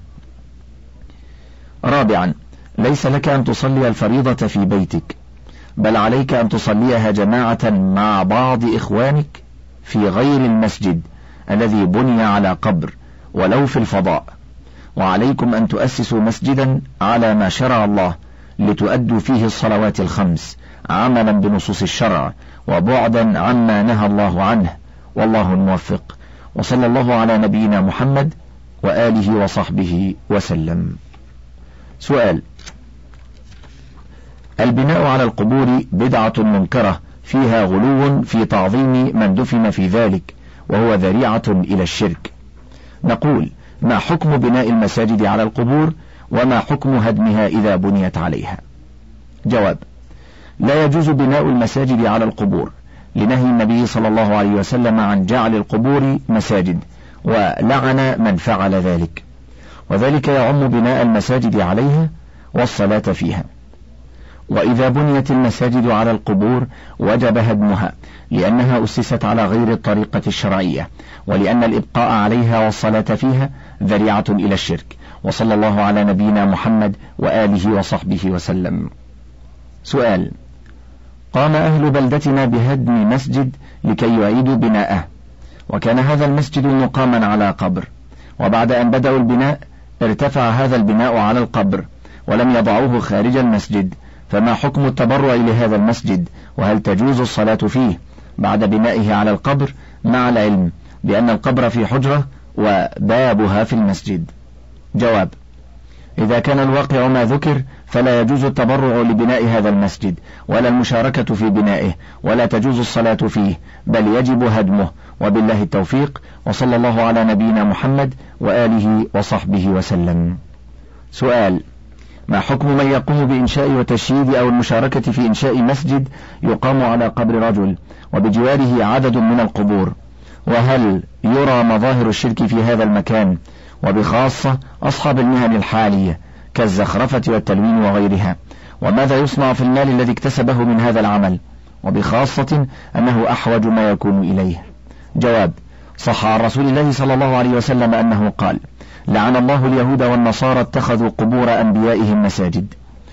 رابعا، ليس لك أن تصلي الفريضة في بيتك، بل عليك أن تصليها جماعة مع بعض إخوانك في غير المسجد الذي بني على قبر ولو في الفضاء، وعليكم أن تؤسسوا مسجدا على ما شرع الله لتؤدوا فيه الصلوات الخمس عملا بنصوص الشرع وبعدا عما نهى الله عنه، والله الموفق. وصلى الله على نبينا محمد وآله وصحبه وسلم. سؤال: البناء على القبور بدعة منكرة فيها غلو في تعظيم من دفن في ذلك، وهو ذريعة إلى الشرك. نقول: ما حكم بناء المساجد على القبور، وما حكم هدمها إذا بنيت عليها؟ جواب: لا يجوز بناء المساجد على القبور، لنهي النبي صلى الله عليه وسلم عن جعل القبور مساجد، ولعن من فعل ذلك، وذلك يعم بناء المساجد عليها والصلاة فيها. وإذا بنيت المساجد على القبور وجب هدمها، لأنها أسست على غير الطريقة الشرعية، ولأن الإبقاء عليها والصلاة فيها ذريعة إلى الشرك. وصلى الله على نبينا محمد وآله وصحبه وسلم. سؤال: قام أهل بلدتنا بهدم مسجد لكي يعيدوا بناءه، وكان هذا المسجد مقاما على قبر، وبعد أن بدأوا البناء ارتفع هذا البناء على القبر ولم يضعوه خارج المسجد، فما حكم التبرع لهذا المسجد؟ وهل تجوز الصلاة فيه بعد بنائه على القبر، مع العلم بأن القبر في حجرة وبابها في المسجد؟ جواب: إذا كان الواقع ما ذكر فلا يجوز التبرع لبناء هذا المسجد، ولا المشاركة في بنائه، ولا تجوز الصلاة فيه، بل يجب هدمه، وبالله التوفيق. وصلى الله على نبينا محمد وآله وصحبه وسلم. سؤال: ما حكم من يقوم بإنشاء وتشييد أو المشاركة في إنشاء مسجد يقام على قبر رجل وبجواره عدد من القبور، وهل يرى مظاهر الشرك في هذا المكان، وبخاصة أصحاب المهن الحالية كالزخرفة والتلوين وغيرها؟ وماذا يصنع في المال الذي اكتسبه من هذا العمل، وبخاصة أنه أحوج ما يكون إليه؟ جواب: صح عن رسول الله صلى الله عليه وسلم أنه قال: لعن الله اليهود والنصارى اتخذوا قبور أنبيائهم مساجد.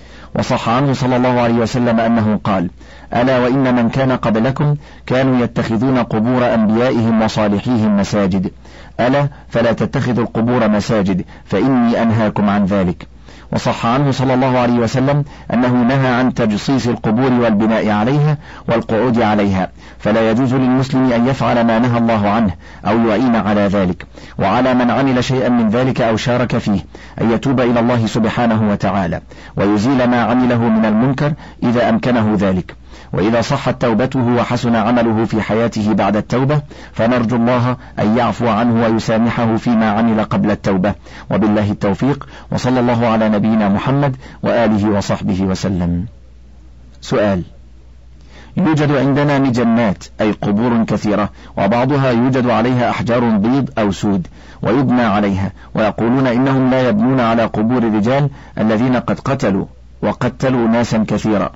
وصح عنه صلى الله عليه وسلم أنه قال: ألا وإن من كان قبلكم كانوا يتخذون قبور أنبيائهم وصالحيهم مساجد، ألا فلا تتخذوا القبور مساجد فإني أنهاكم عن ذلك. وصح عنه صلى الله عليه وسلم أنه نهى عن تجصيص القبور والبناء عليها والقعود عليها، فلا يجوز للمسلم أن يفعل ما نهى الله عنه أو يعين على ذلك، وعلى من عمل شيئا من ذلك أو شارك فيه أن يتوب إلى الله سبحانه وتعالى ويزيل ما عمله من المنكر إذا أمكنه ذلك. وإذا صحت توبته وحسن عمله في حياته بعد التوبة فنرجو الله أن يعفو عنه ويسامحه فيما عمل قبل التوبة، وبالله التوفيق. وصلى الله على نبينا محمد وآله وصحبه وسلم. سؤال: يوجد عندنا مجنات أي قبور كثيرة، وبعضها يوجد عليها أحجار بيض أو سود ويبنى عليها، ويقولون إنهم لا يبنون على قبور الرجال الذين قد قتلوا وقتلوا ناسا كثيرا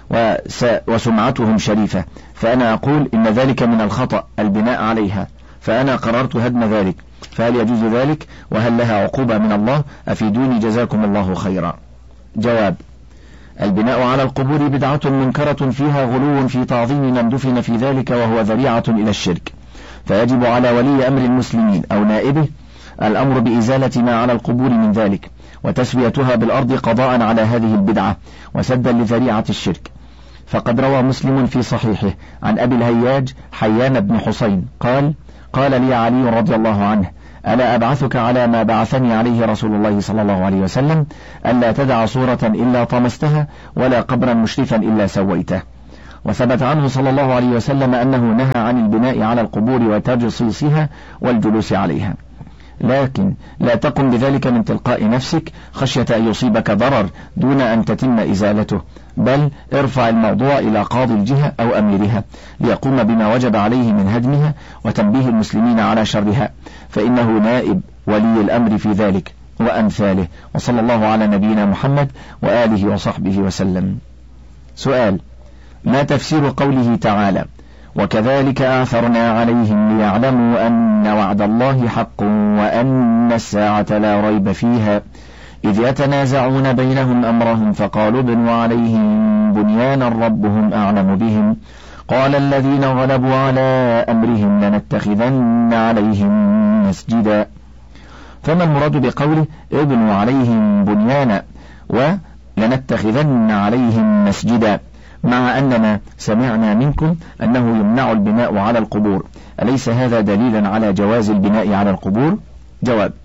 وسمعتهم شريفة، فأنا أقول إن ذلك من الخطأ البناء عليها، فأنا قررت هدم ذلك، فهل يجوز ذلك؟ وهل لها عقوبة من الله؟ أفيدوني جزاكم الله خيرا. جواب: البناء على القبور بدعة منكرة فيها غلو في تعظيم من دفن في ذلك، وهو ذريعة إلى الشرك، فيجب على ولي أمر المسلمين أو نائبه الأمر بإزالة ما على القبور من ذلك وتسويتها بالأرض قضاء على هذه البدعة وسدا لذريعة الشرك. فقد روى مسلم في صحيحه عن أبي الهياج حيان بن حسين قال: قال لي علي رضي الله عنه: ألا أبعثك على ما بعثني عليه رسول الله صلى الله عليه وسلم ألا تدع صورة إلا طمستها ولا قبرا مشرفا إلا سويته. وثبت عنه صلى الله عليه وسلم أنه نهى عن البناء على القبور وتجصيصها والجلوس عليها، لكن لا تقم بذلك من تلقاء نفسك خشية أن يصيبك ضرر دون أن تتم إزالته، بل ارفع الموضوع إلى قاضي الجهة أو أميرها ليقوم بما وجب عليه من هدمها وتنبيه المسلمين على شرها، فإنه نائب ولي الأمر في ذلك وأمثاله. وصلى الله على نبينا محمد وآله وصحبه وسلم. سؤال: ما تفسير قوله تعالى: وكذلك آثرنا عليهم ليعلموا أن وعد الله حق وأن الساعة لا ريب فيها إذ يتنازعون بينهم أمرهم فقالوا ابنوا عليهم بنيانا ربهم أعلم بهم قال الذين غلبوا على أمرهم لنتخذن عليهم مسجدا. فما المراد بقوله ابنوا عليهم بنيانا ولنتخذن عليهم مسجدا، مع أننا سمعنا منكم أنه يمنع البناء على القبور؟ أليس هذا دليلا على جواز البناء على القبور؟ جواب: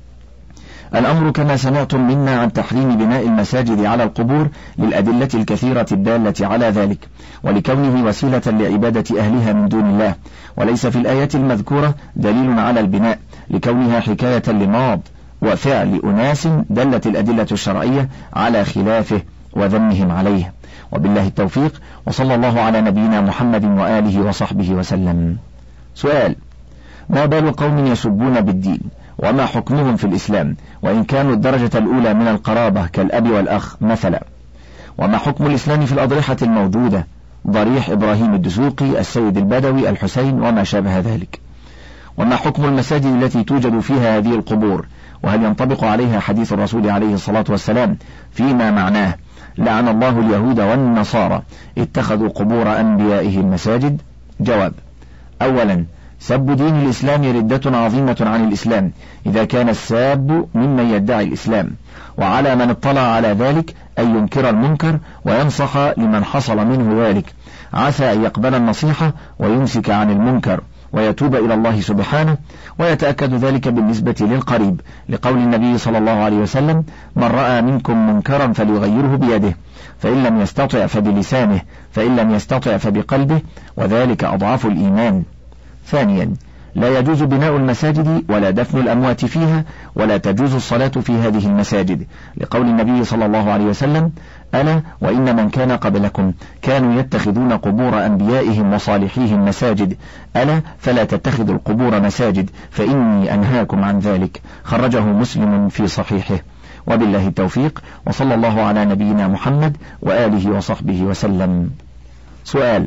الأمر كما سمعتم منا عن تحريم بناء المساجد على القبور للأدلة الكثيرة الدالة على ذلك، ولكونه وسيلة لعبادة أهلها من دون الله، وليس في الآية المذكورة دليل على البناء لكونها حكاية لماض وفعل أناس دلت الأدلة الشرعية على خلافه وذمهم عليه. وبالله التوفيق، وصلى الله على نبينا محمد وآله وصحبه وسلم. سؤال: ما بال قوم يسبون بالدين وما حكمهم في الإسلام وإن كانوا الدرجة الأولى من القرابة كالأب والأخ مثلا؟ وما حكم الإسلام في الأضرحة الموجودة ضريح إبراهيم الدسوقي، السيد البدوي، الحسين وما شابه ذلك؟ وما حكم المساجد التي توجد فيها هذه القبور، وهل ينطبق عليها حديث الرسول عليه الصلاة والسلام فيما معناه لعن الله اليهود والنصارى اتخذوا قبور أنبيائهم مساجد؟ جواب: أولا، سب دين الإسلام ردة عظيمة عن الإسلام إذا كان الساب ممن يدعي الإسلام، وعلى من اطلع على ذلك أن ينكر المنكر وينصح لمن حصل منه ذلك، عسى أن يقبل النصيحة ويمسك عن المنكر ويتوب إلى الله سبحانه، ويتأكد ذلك بالنسبة للقريب لقول النبي صلى الله عليه وسلم: من رأى منكم منكرا فليغيره بيده، فإن لم يستطع فبلسانه، فإن لم يستطع فبقلبه، وذلك أضعف الإيمان. ثانيا، لا يجوز بناء المساجد ولا دفن الأموات فيها، ولا تجوز الصلاة في هذه المساجد لقول النبي صلى الله عليه وسلم: ألا وإن من كان قبلكم كانوا يتخذون قبور أنبيائهم وصالحيهم مساجد، ألا فلا تتخذوا القبور مساجد فإني أنهاكم عن ذلك. خرجه مسلم في صحيحه. وبالله التوفيق، وصلى الله على نبينا محمد وآله وصحبه وسلم. سؤال: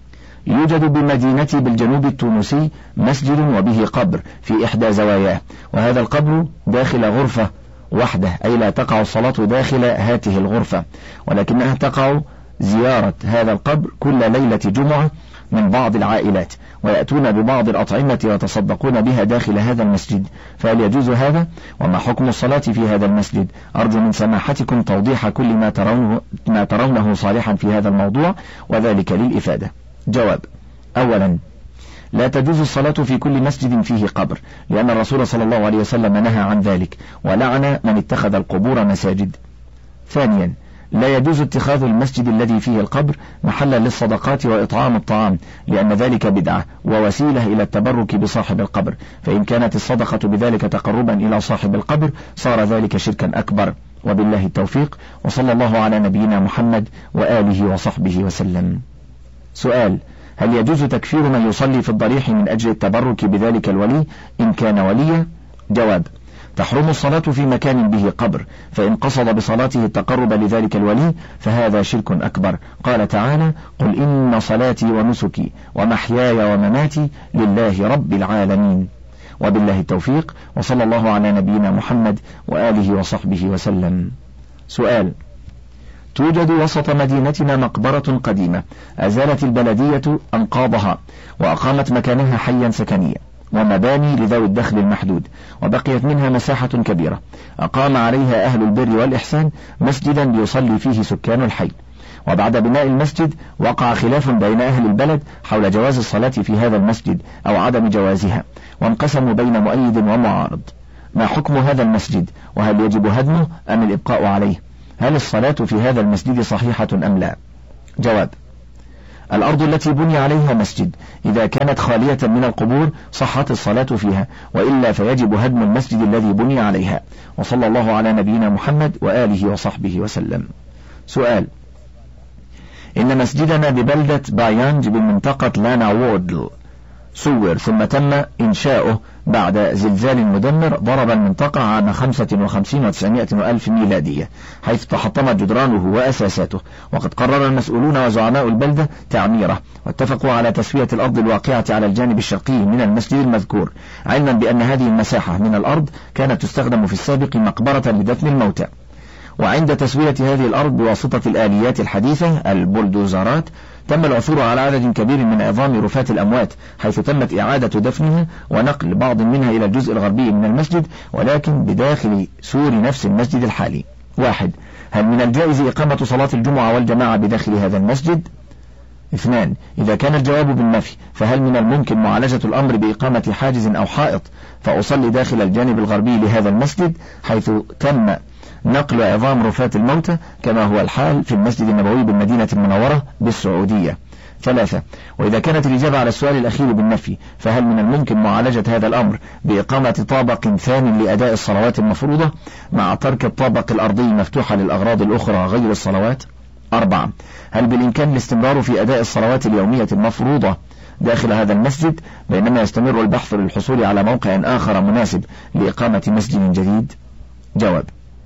يوجد بمدينتي بالجنوب التونسي مسجد وبه قبر في إحدى زواياه، وهذا القبر داخل غرفة وحده، أي لا تقع الصلاة داخل هاته الغرفة، ولكنها تقع زيارة هذا القبر كل ليلة جمعة من بعض العائلات، ويأتون ببعض الأطعمة ويتصدقون بها داخل هذا المسجد، فهل يجوز هذا؟ وما حكم الصلاة في هذا المسجد؟ أرجو من سماحتكم توضيح كل ما ترونه, ما ترونه صالحا في هذا الموضوع، وذلك للإفادة. جواب: أولا، لا تجوز الصلاة في كل مسجد فيه قبر، لأن الرسول صلى الله عليه وسلم نهى عن ذلك ولعن من اتخذ القبور مساجد. ثانيا، لا يجوز اتخاذ المسجد الذي فيه القبر محلا للصدقات وإطعام الطعام، لأن ذلك بدعة ووسيلة إلى التبرك بصاحب القبر، فإن كانت الصدقة بذلك تقربا إلى صاحب القبر صار ذلك شركا أكبر. وبالله التوفيق، وصلى الله على نبينا محمد وآله وصحبه وسلم. سؤال: هل يجوز تكفير من يصلي في الضريح من أجل التبرك بذلك الولي إن كان وليا؟ جواب: تحرم الصلاة في مكان به قبر، فإن قصد بصلاته التقرب لذلك الولي فهذا شرك أكبر. قال تعالى: قل إن صلاتي ونسكي ومحياي ومماتي لله رب العالمين. وبالله التوفيق، وصلى الله على نبينا محمد وآله وصحبه وسلم. سؤال: توجد وسط مدينتنا مقبرة قديمة أزالت البلدية أنقاضها وأقامت مكانها حيا سكنيا ومباني لذوي الدخل المحدود، وبقيت منها مساحة كبيرة أقام عليها أهل البر والإحسان مسجدا يصلي فيه سكان الحي، وبعد بناء المسجد وقع خلاف بين أهل البلد حول جواز الصلاة في هذا المسجد أو عدم جوازها، وانقسموا بين مؤيد ومعارض. ما حكم هذا المسجد، وهل يجب هدمه أم الإبقاء عليه؟ هل الصلاة في هذا المسجد صحيحة أم لا؟ جواب: الأرض التي بني عليها مسجد إذا كانت خالية من القبور صحت الصلاة فيها، وإلا فيجب هدم المسجد الذي بني عليها. وصلى الله على نبينا محمد وآله وصحبه وسلم. سؤال: إن مسجدنا ببلدة بايانج بالمنطقة لانا وودل صور ثم تم إنشاؤه بعد زلزال مدمر ضرب المنطقة عام خمسة وخمسين وتسعمائة وألف ميلادية، حيث تحطمت جدرانه وأساساته، وقد قرر المسؤولون وزعماء البلدة تعميره، واتفقوا على تسوية الأرض الواقعة على الجانب الشرقي من المسجد المذكور، علما بأن هذه المساحة من الأرض كانت تستخدم في السابق مقبرة لدفن الموتى. وعند تسوية هذه الأرض بواسطة الآليات الحديثة البولدوزرات تم العثور على عدد كبير من عظام رفاة الأموات، حيث تمت إعادة دفنها ونقل بعض منها إلى الجزء الغربي من المسجد، ولكن بداخل سور نفس المسجد الحالي. واحد: هل من الجائز إقامة صلاة الجمعة والجماعة بداخل هذا المسجد؟ اثنان: إذا كان الجواب بالنفي، فهل من الممكن معالجة الأمر بإقامة حاجز أو حائط فأصلي داخل الجانب الغربي لهذا المسجد، حيث تم نقل عظام رفاة الموتى كما هو الحال في المسجد النبوي بالمدينة المنورة بالسعودية؟ ثلاثة: وإذا كانت الإجابة على السؤال الأخير بالنفي، فهل من الممكن معالجة هذا الأمر بإقامة طابق ثاني لأداء الصلوات المفروضة مع ترك الطابق الأرضي مفتوحة للأغراض الأخرى غير الصلوات؟ أربعة: هل بالإمكان الاستمرار في أداء الصلوات اليومية المفروضة داخل هذا المسجد بينما يستمر البحث للحصول على موقع آخر مناسب لإقامة مسجد جديد؟ جواب: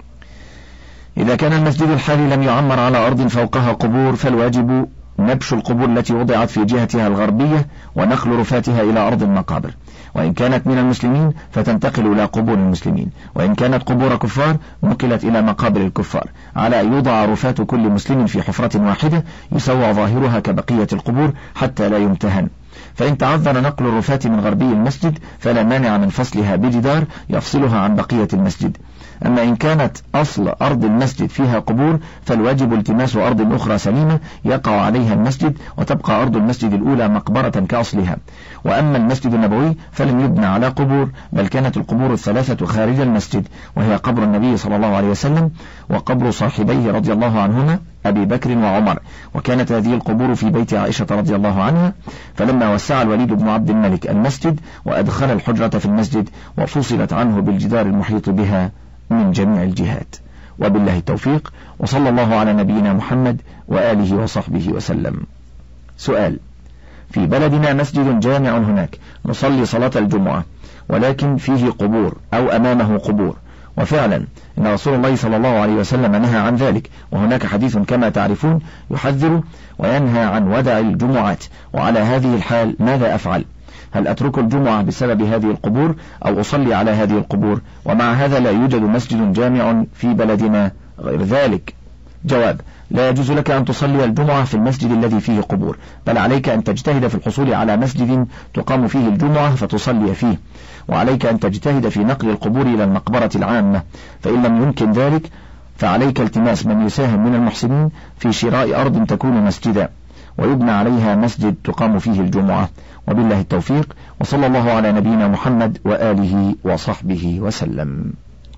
إذا كان المسجد الحالي لم يعمر على أرض فوقها قبور، فالواجب نبش القبور التي وضعت في جهتها الغربية ونقل رفاتها إلى أرض المقابر، وإن كانت من المسلمين فتنتقل إلى قبور المسلمين، وإن كانت قبور كفار نقلت إلى مقابر الكفار، على أن يوضع رفات كل مسلم في حفرة واحدة يسوى ظاهرها كبقية القبور حتى لا يمتهن. فإن تعذر نقل الرفات من غربي المسجد فلا مانع من فصلها بجدار يفصلها عن بقية المسجد. أما إن كانت أصل أرض المسجد فيها قبور فالواجب التماس أرض أخرى سليمة يقع عليها المسجد، وتبقى أرض المسجد الأولى مقبرة كأصلها. وأما المسجد النبوي فلم يبنى على قبور، بل كانت القبور الثلاثة خارج المسجد، وهي قبر النبي صلى الله عليه وسلم وقبر صاحبيه رضي الله عنهما أبي بكر وعمر، وكانت هذه القبور في بيت عائشة رضي الله عنها. فلما وسع الوليد بن عبد الملك المسجد وأدخل الحجرة في المسجد وفصلت عنه بالجدار المحيط بها من جميع الجهات. وبالله التوفيق، وصلى الله على نبينا محمد وآله وصحبه وسلم. سؤال: في بلدنا مسجد جامع هناك نصلي صلاة الجمعة ولكن فيه قبور أو أمامه قبور، وفعلا إن رسول الله صلى الله عليه وسلم نهى عن ذلك، وهناك حديث كما تعرفون يحذر وينهى عن ودع الجمعات. وعلى هذه الحال ماذا أفعل؟ هل أترك الجمعة بسبب هذه القبور أو أصلي على هذه القبور؟ ومع هذا لا يوجد مسجد جامع في بلدنا غير ذلك. جواب: لا يجوز لك أن تصلي الجمعة في المسجد الذي فيه قبور، بل عليك أن تجتهد في الحصول على مسجد تقام فيه الجمعة فتصلي فيه، وعليك أن تجتهد في نقل القبور إلى المقبرة العامة، فإن لم يمكن ذلك فعليك التماس من يساهم من المحسنين في شراء أرض تكون مسجدا ويبنى عليها مسجد تقام فيه الجمعة. وبالله التوفيق، وصلى الله على نبينا محمد وآله وصحبه وسلم.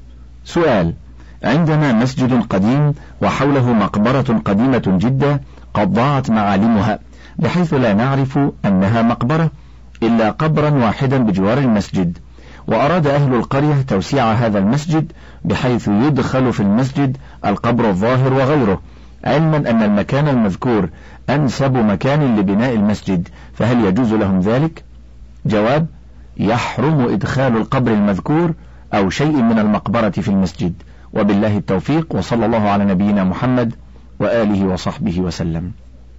سؤال: عندنا مسجد قديم وحوله مقبرة قديمة جدا قد ضاعت معالمها، بحيث لا نعرف أنها مقبرة إلا قبرا واحدا بجوار المسجد، وأراد أهل القرية توسيع هذا المسجد بحيث يدخل في المسجد القبر الظاهر وغيره، علما أن المكان المذكور أنسب مكان لبناء المسجد، فهل يجوز لهم ذلك؟ جواب: يحرم إدخال القبر المذكور أو شيء من المقبرة في المسجد. وبالله التوفيق، وصلى الله على نبينا محمد وآله وصحبه وسلم.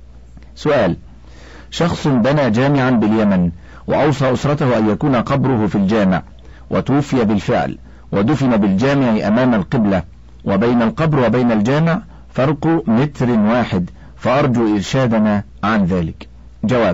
سؤال: شخص بنى جامعا باليمن وأوصى أسرته أن يكون قبره في الجامع، وتوفي بالفعل ودفن بالجامع أمام القبلة، وبين القبر وبين الجامع فرق متر واحد، فأرجو إرشادنا عن ذلك. جواب: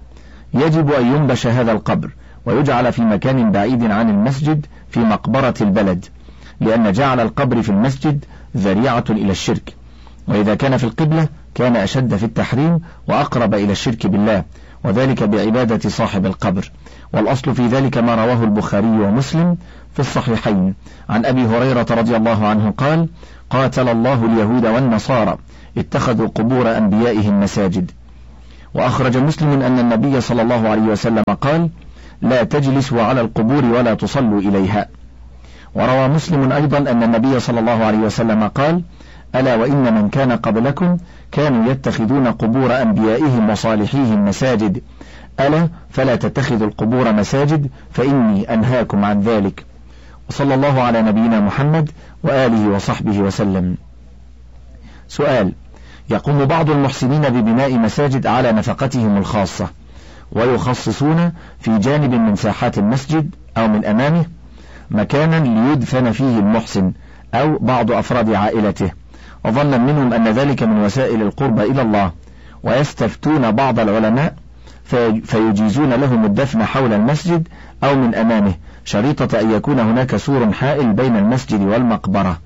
يجب أن ينبش هذا القبر ويجعل في مكان بعيد عن المسجد في مقبرة البلد، لأن جعل القبر في المسجد ذريعة إلى الشرك، وإذا كان في القبلة كان أشد في التحريم وأقرب إلى الشرك بالله، وذلك بعبادة صاحب القبر. والأصل في ذلك ما رواه البخاري ومسلم في الصحيحين عن أبي هريرة رضي الله عنه قال: قاتل الله اليهود والنصارى اتخذوا قبور أنبيائهم مساجد. وأخرج مسلم أن النبي صلى الله عليه وسلم قال: لا تجلسوا على القبور ولا تصلوا إليها. وروى مسلم أيضا أن النبي صلى الله عليه وسلم قال: ألا وإن من كان قبلكم كانوا يتخذون قبور أنبيائهم وصالحيهم مساجد، ألا فلا تتخذوا القبور مساجد فإني أنهاكم عن ذلك. وصلى الله على نبينا محمد وآله وصحبه وسلم. سؤال: يقوم بعض المحسنين ببناء مساجد على نفقتهم الخاصة، ويخصصون في جانب من ساحات المسجد أو من أمامه مكانا ليدفن فيه المحسن أو بعض أفراد عائلته، وظنا منهم أن ذلك من وسائل القرب إلى الله، ويستفتون بعض العلماء فيجيزون لهم الدفن حول المسجد أو من أمامه، شريطة أن يكون هناك سور حائل بين المسجد والمقبرة.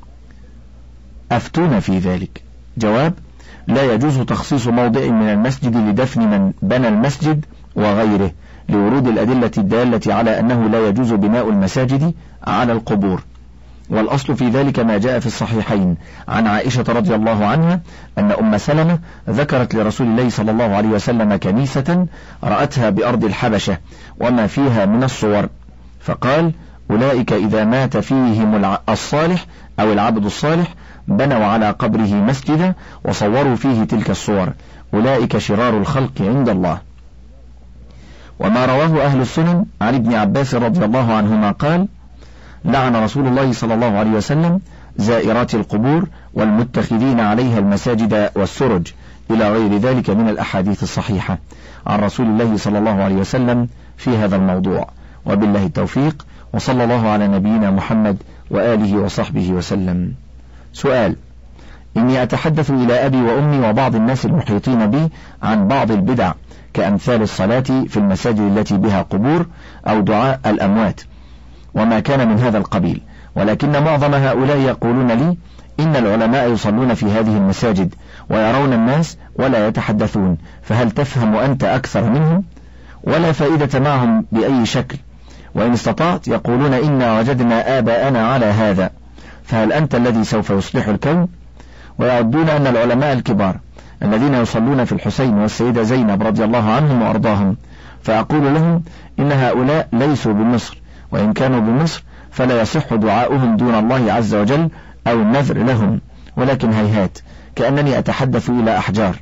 أفتون في ذلك. جواب: لا يجوز تخصيص موضع من المسجد لدفن من بنى المسجد وغيره، لورود الأدلة الدالة على أنه لا يجوز بناء المساجد على القبور. والأصل في ذلك ما جاء في الصحيحين عن عائشة رضي الله عنها أن أم سلمة ذكرت لرسول الله صلى الله عليه وسلم كنيسة رأتها بأرض الحبشة وما فيها من الصور، فقال: أولئك إذا مات فيهم الصالح أو العبد الصالح بنوا على قبره مسجدا وصوروا فيه تلك الصور، أولئك شرار الخلق عند الله. وما رواه أهل السنن عن ابن عباس رضي الله عنهما قال: لعن رسول الله صلى الله عليه وسلم زائرات القبور والمتخذين عليها المساجد والسرج، إلى غير ذلك من الأحاديث الصحيحة عن رسول الله صلى الله عليه وسلم في هذا الموضوع. وبالله التوفيق، وصلى الله على نبينا محمد وآله وصحبه وسلم. سؤال: إني أتحدث إلى أبي وأمي وبعض الناس المحيطين بي عن بعض البدع كأمثال الصلاة في المساجد التي بها قبور أو دعاء الأموات وما كان من هذا القبيل، ولكن معظم هؤلاء يقولون لي إن العلماء يصلون في هذه المساجد ويرون الناس ولا يتحدثون، فهل تفهم أنت أكثر منهم؟ ولا فائدة معهم بأي شكل، وإن استطعت يقولون إنا وجدنا آباءنا على هذا، فهل أنت الذي سوف يصلح الكون؟ ويعدون أن العلماء الكبار الذين يصلون في الحسين والسيدة زينب رضي الله عنهم وأرضاهم، فأقول لهم إن هؤلاء ليسوا بمصر، وإن كانوا بمصر فلا يصح دعاؤهم دون الله عز وجل أو النذر لهم، ولكن هيهات كأنني أتحدث إلى أحجار.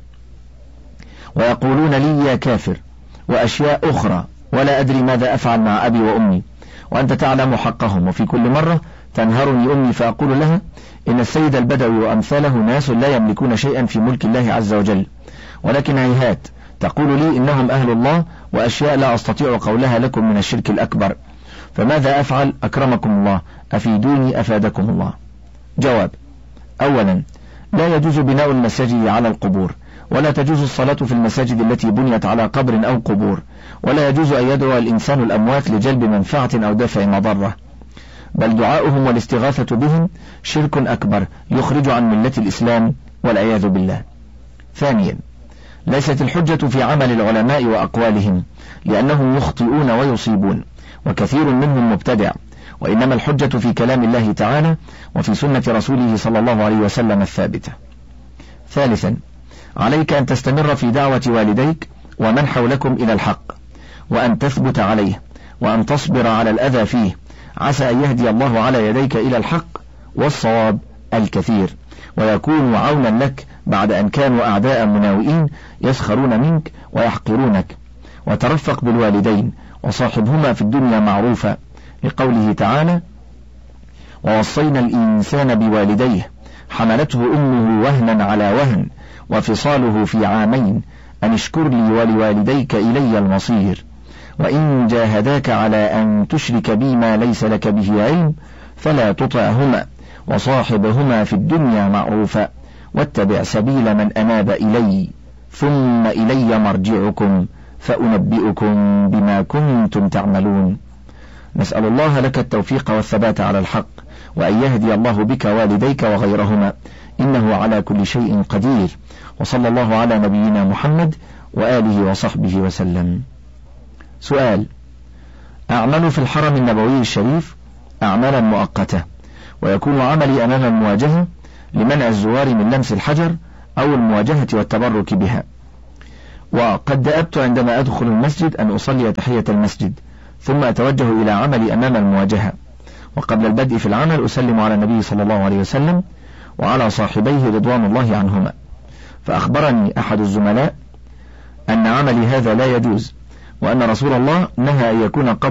ويقولون لي يا كافر وأشياء أخرى، ولا أدري ماذا أفعل مع أبي وأمي، وأنت تعلم حقهم. وفي كل مرة تنهرني أمي فأقول لها إن السيد البدوي وأمثاله ناس لا يملكون شيئا في ملك الله عز وجل، ولكن هيهات تقول لي إنهم أهل الله، وأشياء لا أستطيع قولها لكم من الشرك الأكبر، فماذا أفعل أكرمكم الله؟ أفيدوني أفادكم الله. جواب: أولا، لا يجوز بناء المساجد على القبور، ولا تجوز الصلاة في المساجد التي بنيت على قبر أو قبور، ولا يجوز أن يدعو الإنسان الأموات لجلب منفعة أو دفع مضرة، بل دعاؤهم والاستغاثة بهم شرك أكبر يخرج عن ملة الإسلام والعياذ بالله. ثانيا، ليست الحجة في عمل العلماء وأقوالهم، لأنهم يخطئون ويصيبون، وكثير منهم مبتدع، وإنما الحجة في كلام الله تعالى وفي سنة رسوله صلى الله عليه وسلم الثابتة. ثالثا، عليك أن تستمر في دعوة والديك ومن حولكم إلى الحق، وأن تثبت عليه، وأن تصبر على الأذى فيه، عسى أن يهدي الله على يديك إلى الحق والصواب الكثير، ويكون عونا لك بعد أن كانوا أعداء مناوئين يسخرون منك ويحقرونك. وترفق بالوالدين وصاحبهما في الدنيا معروفا، لقوله تعالى: ووصينا الإنسان بوالديه حملته أمه وهنا على وهن وفصاله في عامين أن اشكر لي ولوالديك إلي المصير، وإن جاهداك على أن تشرك بي ما ليس لك به علم فلا تطعهما وصاحبهما في الدنيا معروفا واتبع سبيل من أناب إلي ثم إلي مرجعكم فأنبئكم بما كنتم تعملون. نسأل الله لك التوفيق والثبات على الحق، وأن يهدي الله بك والديك وغيرهما، إنه على كل شيء قدير. وصلى الله على نبينا محمد وآله وصحبه وسلم. سؤال: أعمل في الحرم النبوي الشريف أعمالا مؤقتة، ويكون عملي أمام المواجهة لمنع الزوار من لمس الحجر أو المواجهة والتبرك بها، وقد دأبت عندما أدخل المسجد أن أصلي تحية المسجد ثم أتوجه إلى عملي أمام المواجهة، وقبل البدء في العمل أسلم على النبي صلى الله عليه وسلم وعلى صاحبيه رضوان الله عنهما، فأخبرني أحد الزملاء أن عملي هذا لا يجوز، وأن رسول الله نهى أن يكون قبل